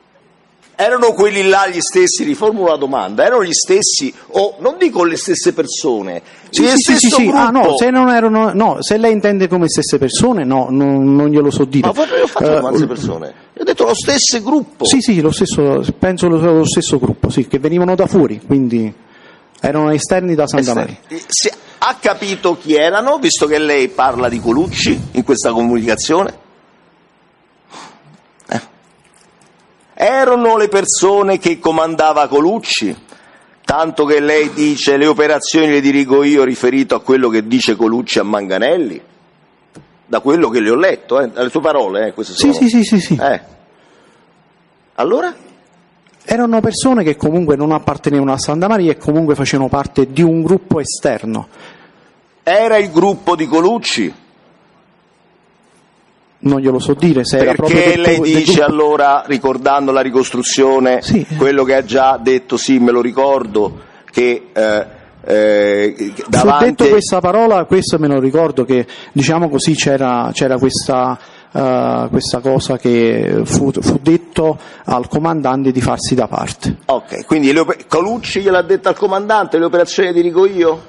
Erano quelli là gli stessi, riformulo la domanda, erano gli stessi, o non dico le stesse persone, Sì, il sì, sì, sì, stesso sì. gruppo. Ah, no, se non erano, no, se lei intende come stesse persone, no, non, non glielo so dire. Ma poi io ho fatto Eh, domande alle persone, io ho detto lo stesso gruppo. Sì, sì, lo stesso, penso lo, lo stesso gruppo, sì, che venivano da fuori, quindi erano esterni da Santa Maria. Si- ha capito chi erano, visto che lei parla di Colucci in questa comunicazione? Eh. Erano le persone che comandava Colucci, tanto che lei dice le operazioni le dirigo io riferito a quello che dice Colucci a Manganelli? Da quello che le ho letto, eh, dalle sue parole, eh, queste Sì, sono. sì, sì, sì, sì. Eh. Allora? Erano persone che comunque non appartenevano a Santa Maria e comunque facevano parte di un gruppo esterno. Era il gruppo di Colucci? Non glielo so dire se era proprio Perché del- lei del dice gruppo. allora, ricordando la ricostruzione, Sì. quello che ha già detto, sì, me lo ricordo, che eh, eh, che Fu davanti... detto questa parola, questo me lo ricordo che diciamo così c'era, c'era questa, eh, questa cosa che fu, fu detto al comandante di farsi da parte. Ok, quindi le op- Colucci gliel'ha detto al comandante, le operazioni le dirigo io?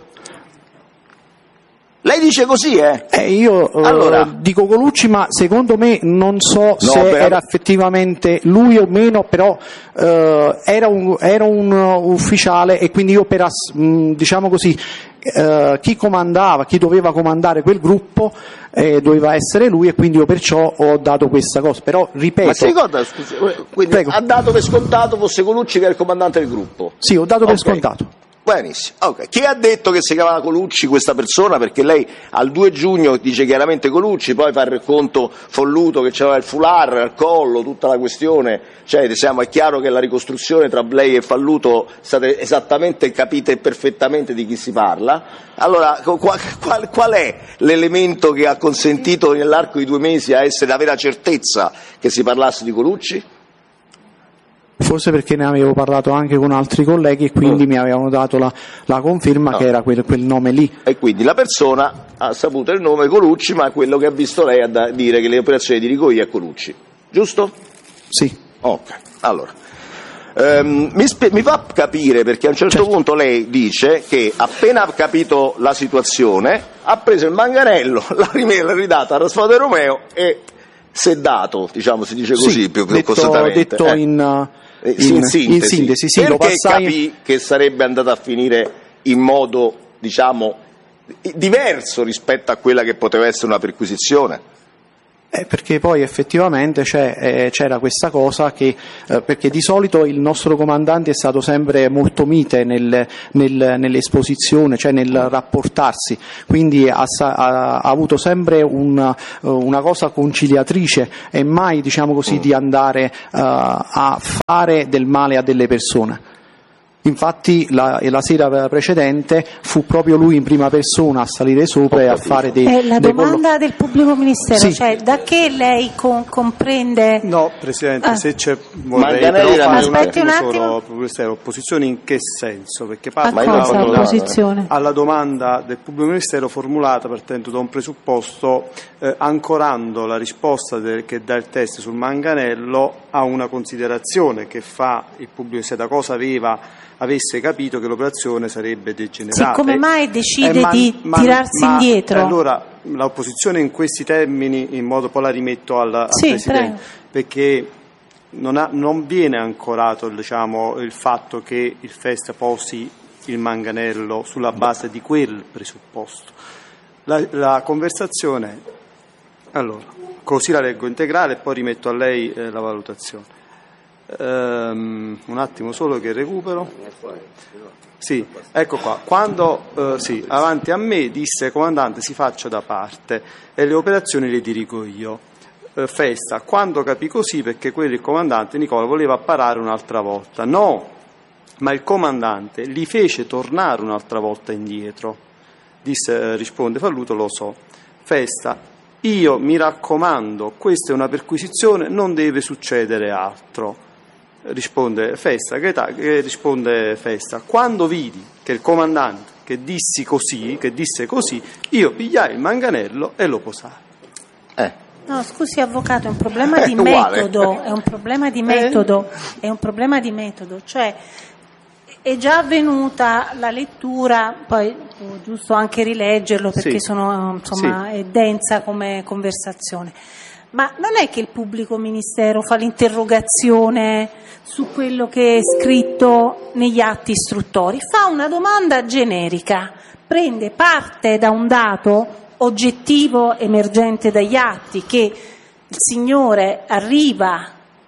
Lei dice così, eh? Eh, io eh, Allora. dico Colucci, ma secondo me non so se beh, era effettivamente lui o meno, però eh, era, un, era un ufficiale e quindi io per ass- mh, diciamo così eh, chi comandava, chi doveva comandare quel gruppo eh, doveva essere lui e quindi io perciò ho dato questa cosa. Però ripeto, Ma si ricorda, scusi, quindi Prego. ha dato per scontato fosse Colucci che era il comandante del gruppo? sì, ho dato per Ok. scontato. Benissimo, ok. Chi ha detto che si chiamava Colucci questa persona? Perché lei al due giugno dice chiaramente Colucci, poi fa il racconto folluto che c'era il foulard al collo, tutta la questione, cioè diciamo, è chiaro che la ricostruzione tra lei e Falluto state esattamente capite perfettamente di chi si parla. Allora, qual, qual, qual è l'elemento che ha consentito nell'arco di due mesi a essere, avere la certezza che si parlasse di Colucci? Forse perché ne avevo parlato anche con altri colleghi e quindi Mm. mi avevano dato la, la conferma No. che era quel, quel nome lì. E quindi la persona ha saputo il nome Colucci, ma quello che ha visto lei è da dire che le operazioni di Rigoia è Colucci, giusto? Sì. Ok, allora. Ehm, mi, spe- mi fa capire perché a un certo, Certo. punto lei dice che appena ha capito la situazione ha preso il manganello, l'ha rim- l'ha ridato a Rasfode Romeo e si è dato, diciamo, si dice così Sì, più, più detto, costatamente. detto eh. in, Eh, in- in sintesi, in sintesi, sì, lo perché passai. capì che sarebbe andata a finire in modo, diciamo, diverso rispetto a quella che poteva essere una perquisizione? Eh, perché poi effettivamente c'è, eh, c'era questa cosa che, eh, perché di solito il nostro comandante è stato sempre molto mite nel, nel, nell'esposizione, cioè nel rapportarsi, quindi ha, ha, ha avuto sempre una, una cosa conciliatrice e mai, diciamo così, di andare uh, a fare del male a delle persone. Infatti la, la sera precedente fu proprio lui in prima persona a salire sopra e a fare dei... È la dei domanda collo... del pubblico ministero, sì. Cioè da che lei con, comprende... No, Presidente, ah. se c'è vorrei Manganelli però fare un Aspetti un attimo attimo. solo pubblico ministero. Opposizione in che senso? Perché A parte cosa alla, opposizione? alla domanda del pubblico ministero formulata partendo da un presupposto, eh, ancorando la risposta del, che dà il test sul manganello a una considerazione che fa il pubblico ministero, da cosa aveva avesse capito che l'operazione sarebbe degenerata. Sì, come mai decide Eh, ma- di ma- tirarsi ma- indietro? Allora, l'opposizione in questi termini, in modo poi la rimetto al, al Sì, Presidente, prego. perché non, ha- non viene ancorato, diciamo, il fatto che il F E S posi il manganello sulla base di quel presupposto. La, la conversazione, allora, così la leggo integrale e poi rimetto a lei eh, la valutazione. Um, un attimo solo che recupero. Sì, ecco qua. Quando eh, sì, avanti a me disse: comandante, si faccia da parte e le operazioni le dirigo io. Eh, Festa, quando capì così, perché quello il comandante Nicola voleva parare un'altra volta. No, ma il comandante li fece tornare un'altra volta indietro. Disse, eh, risponde Falluto: lo so. Festa, io mi raccomando, questa è una perquisizione, non deve succedere altro. Risponde Festa, che, ta, che risponde Festa, quando vidi che il comandante che dissi così, che disse così, io pigliai il manganello e lo posai. Eh. No, scusi avvocato, è un problema È di uguale. metodo, è un problema di metodo, è un problema di metodo, cioè è già avvenuta la lettura, poi è giusto anche rileggerlo perché Sì. sono, insomma, Sì. è densa come conversazione. Ma non è che il pubblico ministero fa l'interrogazione su quello che è scritto negli atti istruttori, fa una domanda generica, prende parte da un dato oggettivo emergente dagli atti, che il signore arriva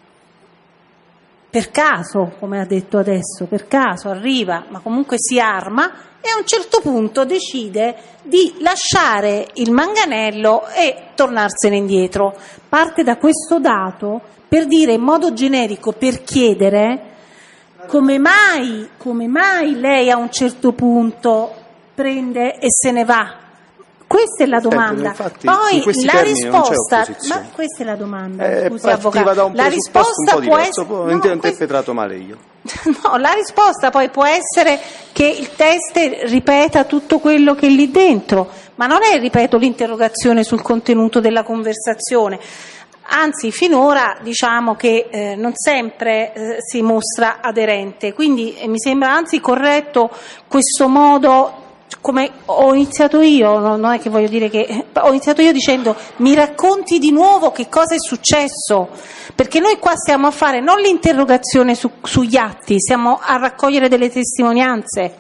per caso, come ha detto adesso, per caso arriva, ma comunque si arma e a un certo punto decide di lasciare il manganello e tornarsene indietro. Parte da questo dato per dire in modo generico, per chiedere come mai, come mai lei a un certo punto prende e se ne va. Questa è la domanda. Infatti, in Poi questi la termini non c'è risposta, opposizione. ma questa è la domanda, Eh, scusi partiva avvocato. da un La presupposto un risposta po' può diverso, essere poi ho no, questo- interpretato male io. No, la risposta poi può essere che il test ripeta tutto quello che è lì dentro, ma non è, ripeto, l'interrogazione sul contenuto della conversazione. Anzi, finora diciamo che eh, non sempre eh, si mostra aderente, quindi eh, mi sembra anzi corretto questo modo, come ho iniziato io, no, non è che voglio dire che ho iniziato io dicendo mi racconti di nuovo che cosa è successo, perché noi qua stiamo a fare non l'interrogazione su, sugli atti, stiamo a raccogliere delle testimonianze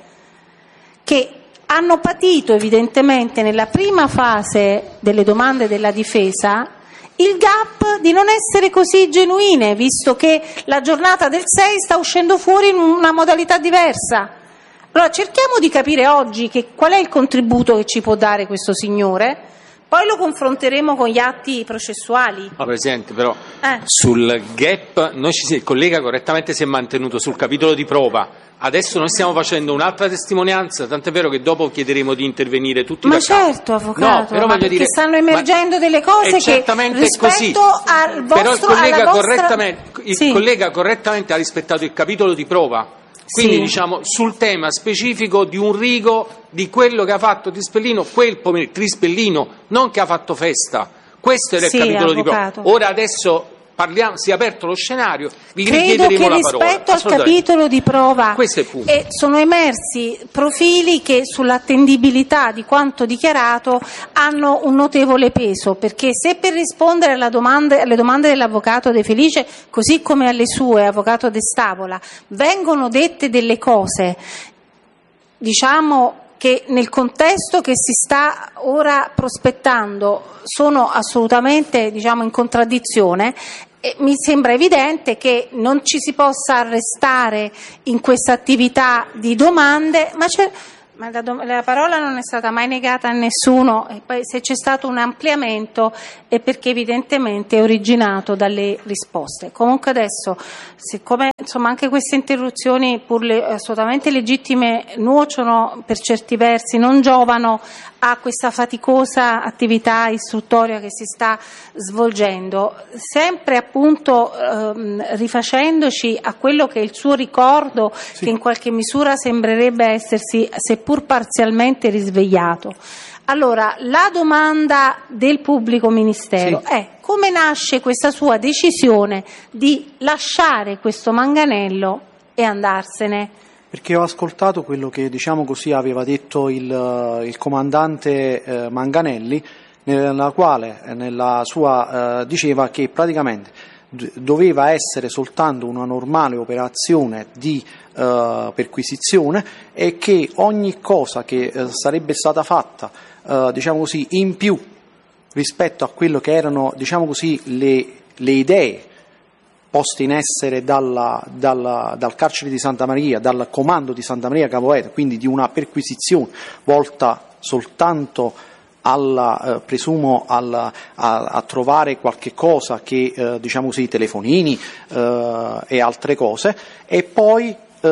che hanno patito evidentemente nella prima fase delle domande della difesa il gap di non essere così genuine, visto che la giornata del sei sta uscendo fuori in una modalità diversa. Allora cerchiamo di capire oggi che, qual è il contributo che ci può dare questo signore, poi lo confronteremo con gli atti processuali. No, Presidente, però Eh. sul gap noi ci si, il collega correttamente si è mantenuto sul capitolo di prova. Adesso noi stiamo facendo un'altra testimonianza, tant'è vero che dopo chiederemo di intervenire tutti Ma da capo. certo, avvocato, no, però ma voglio perché dire, stanno emergendo ma- delle cose è che certamente rispetto così. al vostro, però il collega, alla vostra... correttamente, il Sì. collega correttamente ha rispettato il capitolo di prova. Quindi Sì. diciamo sul tema specifico di un rigo di quello che ha fatto Trispellino quel pomeriggio, Trispellino, non che ha fatto Festa. Questo era Sì, il capitolo avvocato. di prova. Ora adesso parliamo, si è aperto lo scenario, vi Credo richiederemo che la parola. rispetto al Assolutamente. capitolo di prova Questo è il punto. eh, sono emersi profili che sull'attendibilità di quanto dichiarato hanno un notevole peso, perché se per rispondere alla domanda, alle domande dell'avvocato De Felice, così come alle sue, avvocato De Stavola, vengono dette delle cose, diciamo, che nel contesto che si sta ora prospettando sono assolutamente, diciamo, in contraddizione. E mi sembra evidente che non ci si possa arrestare in questa attività di domande, ma c'è. Ma la, la parola non è stata mai negata a nessuno, e poi se c'è stato un ampliamento è perché evidentemente è originato dalle risposte. Comunque adesso, siccome insomma anche queste interruzioni, pur le, assolutamente legittime, nuociono per certi versi, non giovano a questa faticosa attività istruttoria che si sta svolgendo, sempre appunto ehm, rifacendoci a quello che è il suo ricordo, sì, che in qualche misura sembrerebbe essersi, seppur parzialmente, risvegliato. Allora, la domanda del pubblico ministero, sì, è: come nasce questa sua decisione di lasciare questo manganello e andarsene? Perché ho ascoltato quello che, diciamo così, aveva detto il, il comandante eh, Manganelli, nella quale nella sua eh, diceva che praticamente d- doveva essere soltanto una normale operazione di eh, perquisizione, e che ogni cosa che eh, sarebbe stata fatta, eh, diciamo così, in più rispetto a quello che erano, diciamo così, le, le idee poste in essere dalla, dalla, dal carcere di Santa Maria, dal comando di Santa Maria Capovetere, quindi di una perquisizione volta soltanto alla, eh, presumo alla, a, a trovare qualche cosa che, eh, diciamo così, telefonini eh, e altre cose, e poi eh,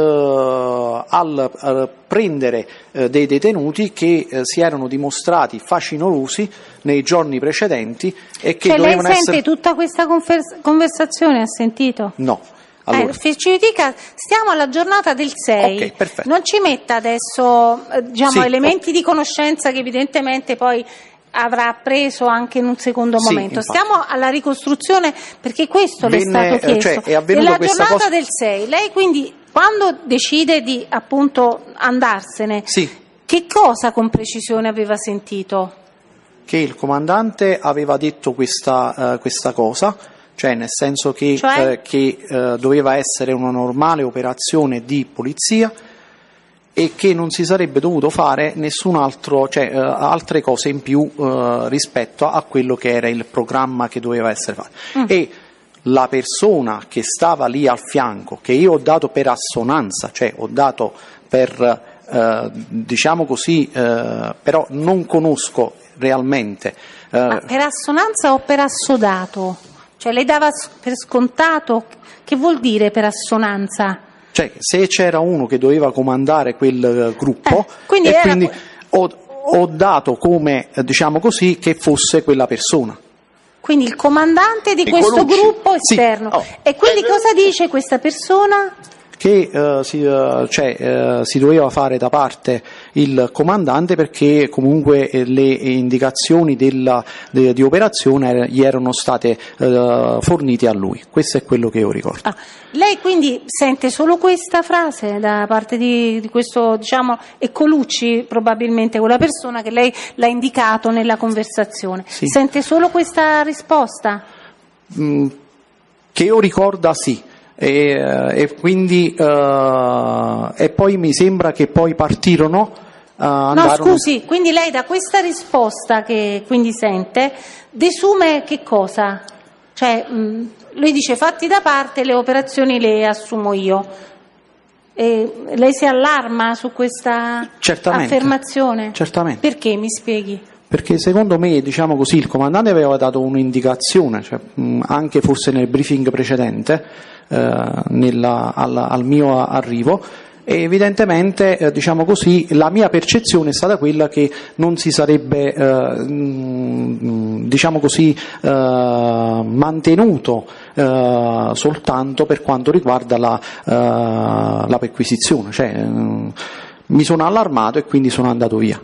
al eh, prendere eh, dei detenuti che eh, si erano dimostrati facinorosi nei giorni precedenti e che cioè, dovevano lei sente essere... tutta questa convers- conversazione, ha sentito? No. Allora. Eh, ci dica, stiamo alla giornata del sei, okay, perfetto. Non ci metta adesso eh, diciamo, sì, elementi okay. di conoscenza che evidentemente poi avrà preso anche in un secondo sì, momento. infatti. Stiamo alla ricostruzione, perché questo Venne, le è stato chiesto. Cioè, è avvenuto Nella questa giornata cosa... del sei, lei quindi quando decide di appunto andarsene, sì, che cosa con precisione aveva sentito? Che il comandante aveva detto questa, uh, questa cosa, cioè nel senso che, cioè? eh, che eh, doveva essere una normale operazione di polizia e che non si sarebbe dovuto fare nessun altro, cioè eh, altre cose in più eh, rispetto a quello che era il programma che doveva essere fatto. Mm. E la persona che stava lì al fianco, che io ho dato per assonanza, cioè ho dato per, eh, diciamo così, eh, però non conosco realmente. Eh, Ma per assonanza o per assodato? Cioè lei dava per scontato? Che vuol dire per assonanza? Cioè se c'era uno che doveva comandare quel gruppo, eh, quindi, e era... quindi ho, ho dato come, diciamo così, che fosse quella persona. Quindi il comandante di e questo Colucci. gruppo esterno. Sì. Oh. E quindi cosa dice questa persona? Che eh, si, eh, cioè, eh, si doveva fare da parte il comandante, perché comunque eh, le indicazioni della, de, di operazione gli erano state eh, fornite a lui. Questo è quello che io ricordo. Ah, lei quindi sente solo questa frase da parte di, di questo, diciamo, è Colucci probabilmente quella persona che lei l'ha indicato nella conversazione. Sì. Sente solo questa risposta? Mm, che io ricorda sì. E, e quindi uh, e poi mi sembra che poi partirono uh, no scusi, quindi lei da questa risposta che quindi sente desume che cosa? Cioè mh, lui dice fatti da parte, le operazioni le assumo io, e lei si allarma su questa certamente, affermazione? Certamente. Perché, mi spieghi? Perché secondo me, diciamo così, il comandante aveva dato un'indicazione, cioè, mh, anche forse nel briefing precedente, eh, nella, al, al mio arrivo, e evidentemente, eh, diciamo così, la mia percezione è stata quella che non si sarebbe, eh, mh, diciamo così, eh, mantenuto eh, soltanto per quanto riguarda la, eh, la perquisizione, cioè, mh, mi sono allarmato e quindi sono andato via.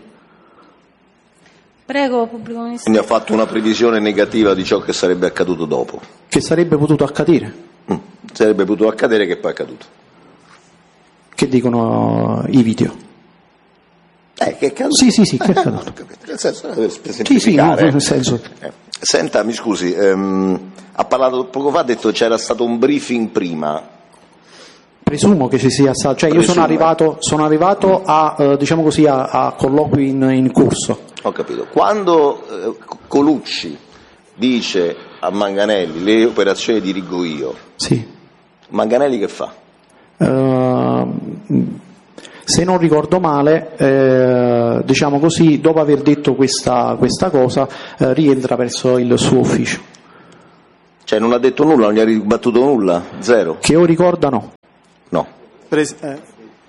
Prego, pubblico ministero. Quindi ha fatto una previsione negativa di ciò che sarebbe accaduto dopo. Che sarebbe potuto accadere. Mm. Sarebbe potuto accadere, che poi è accaduto. Che dicono i video? Eh, che è accaduto? Sì, sì, sì, che è accaduto. Nel senso, per sì, sì, no, nel senso. Eh. Senta, mi scusi, ehm, ha parlato poco fa, ha detto c'era stato un briefing prima. Presumo che ci sia stato, cioè io sono arrivato, sono arrivato a, eh, diciamo così, a, a colloqui in, in corso. Ho capito. Quando eh, Colucci dice a Manganelli le operazioni dirigo io, sì. Manganelli che fa? Uh, se non ricordo male, eh, diciamo così, dopo aver detto questa, questa cosa, eh, rientra verso il suo ufficio. Cioè non ha detto nulla, non gli ha ribattuto nulla? Zero? Che io ricorda no. No. Pres- eh.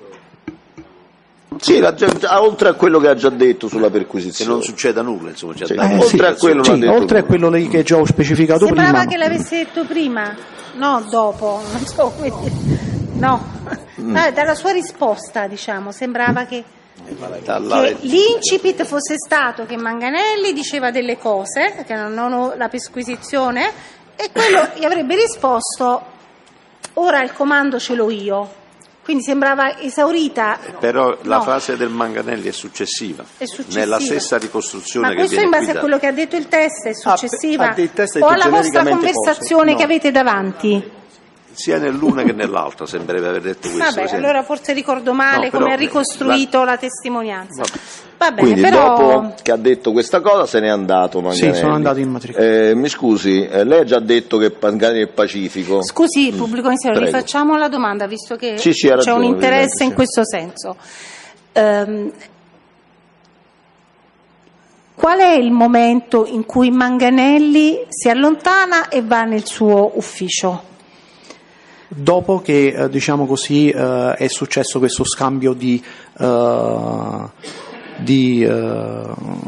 Sì, l'ha già, già, oltre a quello che ha già detto sulla perquisizione. Che non succeda nulla, insomma. C'è Sì. da- Eh, oltre sì, a quello sì, l'ha detto oltre a lui. quello lì che già ho specificato Sembrava prima. che l'avesse detto prima, no dopo, non so come dire. No, Mm. Ah, dalla sua risposta, diciamo, sembrava che, Dalla- che l'incipit fosse stato che Manganelli diceva delle cose, che non ho la perquisizione, e quello gli avrebbe risposto: ora il comando ce l'ho io. Quindi sembrava esaurita. Però la No. frase del Manganelli è successiva. È successiva. Nella stessa ricostruzione Ma che questo viene in base qui a da- quello che ha detto il test è successiva ha detto il test, ha o detto alla vostra genericamente conversazione cose. che No. avete davanti? sia nell'una che nell'altra sembrerebbe aver detto questo. Vabbè, Presidente. allora forse ricordo male No, però, come ha ricostruito la, testimonianza. Va bene, Quindi però dopo che ha detto questa cosa se n'è andato Manganelli. Sì, sono andato in matricola. Eh, mi scusi, eh, lei ha già detto che Manganelli è pacifico. scusi, pubblico ministero, Prego. rifacciamo la domanda visto che Sì, sì, ha c'è un ragione, interesse in Presidente, questo senso. Ehm, qual è il momento in cui Manganelli si allontana e va nel suo ufficio? Dopo che eh, diciamo così eh, è successo questo scambio di, eh, di, eh,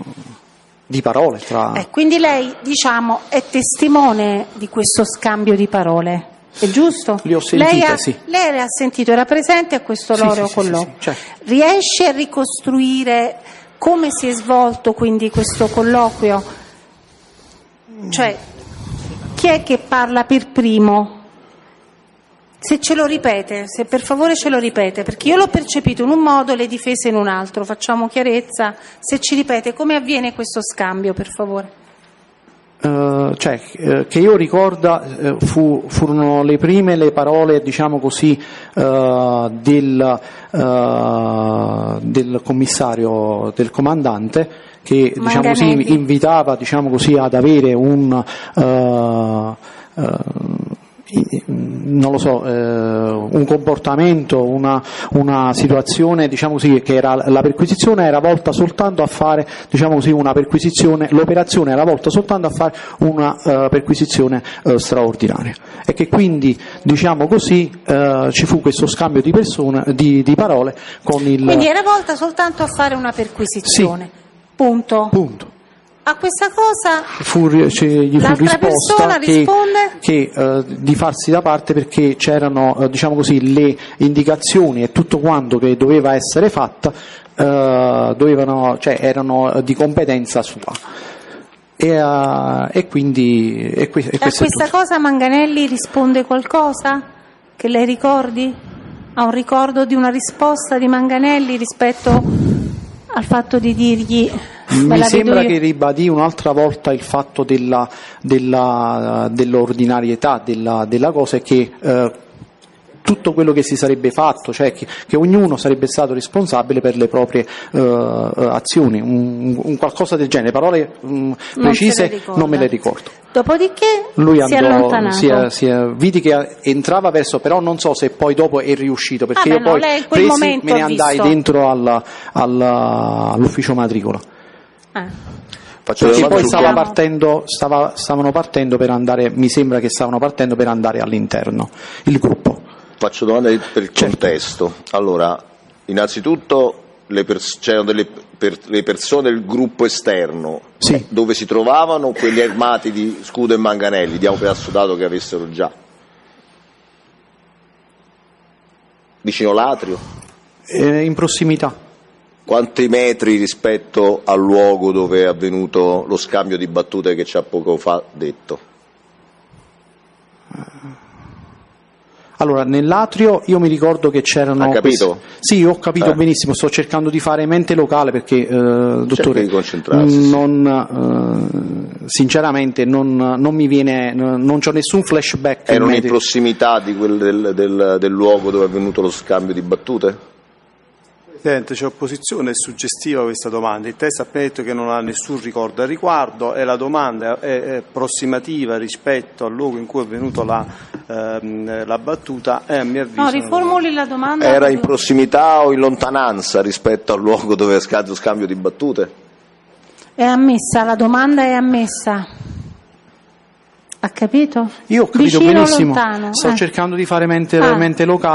di parole tra Eh, quindi lei, diciamo, è testimone di questo scambio di parole, è giusto? Le ho sentite, lei ha, sì. Lei le ha sentito, era presente a questo Sì, loro sì, sì, colloquio. sì, sì, certo. Riesce a ricostruire come si è svolto quindi questo colloquio? Cioè, chi è che parla per primo? Se ce lo ripete, se per favore ce lo ripete, perché io l'ho percepito in un modo, le difese in un altro, facciamo chiarezza, se ci ripete come avviene questo scambio, per favore. Eh, cioè, eh, che io ricorda eh, fu, furono le prime le parole, diciamo così, eh, del, eh, del commissario, del comandante, che diciamo così, Manganelli. invitava, diciamo così, ad avere un eh, eh, non lo so, eh, un comportamento, una, una situazione, diciamo così, che era la perquisizione era volta soltanto a fare, diciamo così, una perquisizione, l'operazione era volta soltanto a fare una uh, perquisizione uh, straordinaria, e che quindi, diciamo così, uh, ci fu questo scambio di persone, di, di parole con il Quindi era volta soltanto a fare una perquisizione, punto. punto. A questa cosa Fu, cioè, gli fu l'altra risposta persona che, risponde? che eh, di farsi da parte perché c'erano eh, diciamo così, le indicazioni e tutto quanto che doveva essere fatta eh, dovevano, cioè, erano di competenza sua, e, eh, e quindi e que- e a questo è questa tutto. cosa Manganelli risponde qualcosa che lei ricordi? Ha un ricordo di una risposta di Manganelli rispetto al fatto di dirgli "Me Mi la sembra vedo io"? che ribadì un'altra volta il fatto della, della, dell'ordinarietà della, della cosa, e che eh, tutto quello che si sarebbe fatto, cioè che, che ognuno sarebbe stato responsabile per le proprie eh, azioni, un, un qualcosa del genere, parole mh, Non precise se le ricorda. non me le ricordo. Dopodiché Lui si è andò, allontanato. si è- si è- vidi che entrava verso, però non so se poi dopo è riuscito, perché Ah, io beh, no, poi lei in quel presi, momento me ne ha andai visto. dentro alla- alla- all'ufficio matricola. Eh. Faccio Perché una poi domanda stava Sentiamo. partendo, stava, stavano partendo per andare, mi sembra che stavano partendo per andare all'interno, il gruppo. Faccio domande per il Certo. contesto. Allora, innanzitutto le pers- c'erano delle per- le persone del gruppo esterno, Sì. dove si trovavano quelli armati di scudo e manganelli, diamo per assodato che avessero già. Vicino l'atrio? Eh, in prossimità, Quanti metri rispetto al luogo dove è avvenuto lo scambio di battute che ci ha poco fa detto? Allora, nell'atrio io mi ricordo che c'erano... Ha capito? questi- Sì, ho capito Eh. benissimo, sto cercando di fare mente locale perché, eh, dottore, di concentrarsi, sì. non, eh, sinceramente non, non mi viene, non c'ho nessun flashback. in Erano in mente. prossimità di quel del, del- del luogo dove è avvenuto lo scambio di battute? Presidente, c'è opposizione, è suggestiva questa domanda. Il test ha appena detto che non ha nessun ricordo al riguardo e la domanda è, è approssimativa rispetto al luogo in cui è avvenuta la, ehm, la battuta e a mio avviso... No, riformuli la domanda. Era in proprio- prossimità o in lontananza rispetto al luogo dove è scattato lo scambio di battute? È ammessa, la domanda è ammessa. Ha capito? Io ho capito Vicino o benissimo, lontano? sto Eh. cercando di fare mente, Ah. mente locale.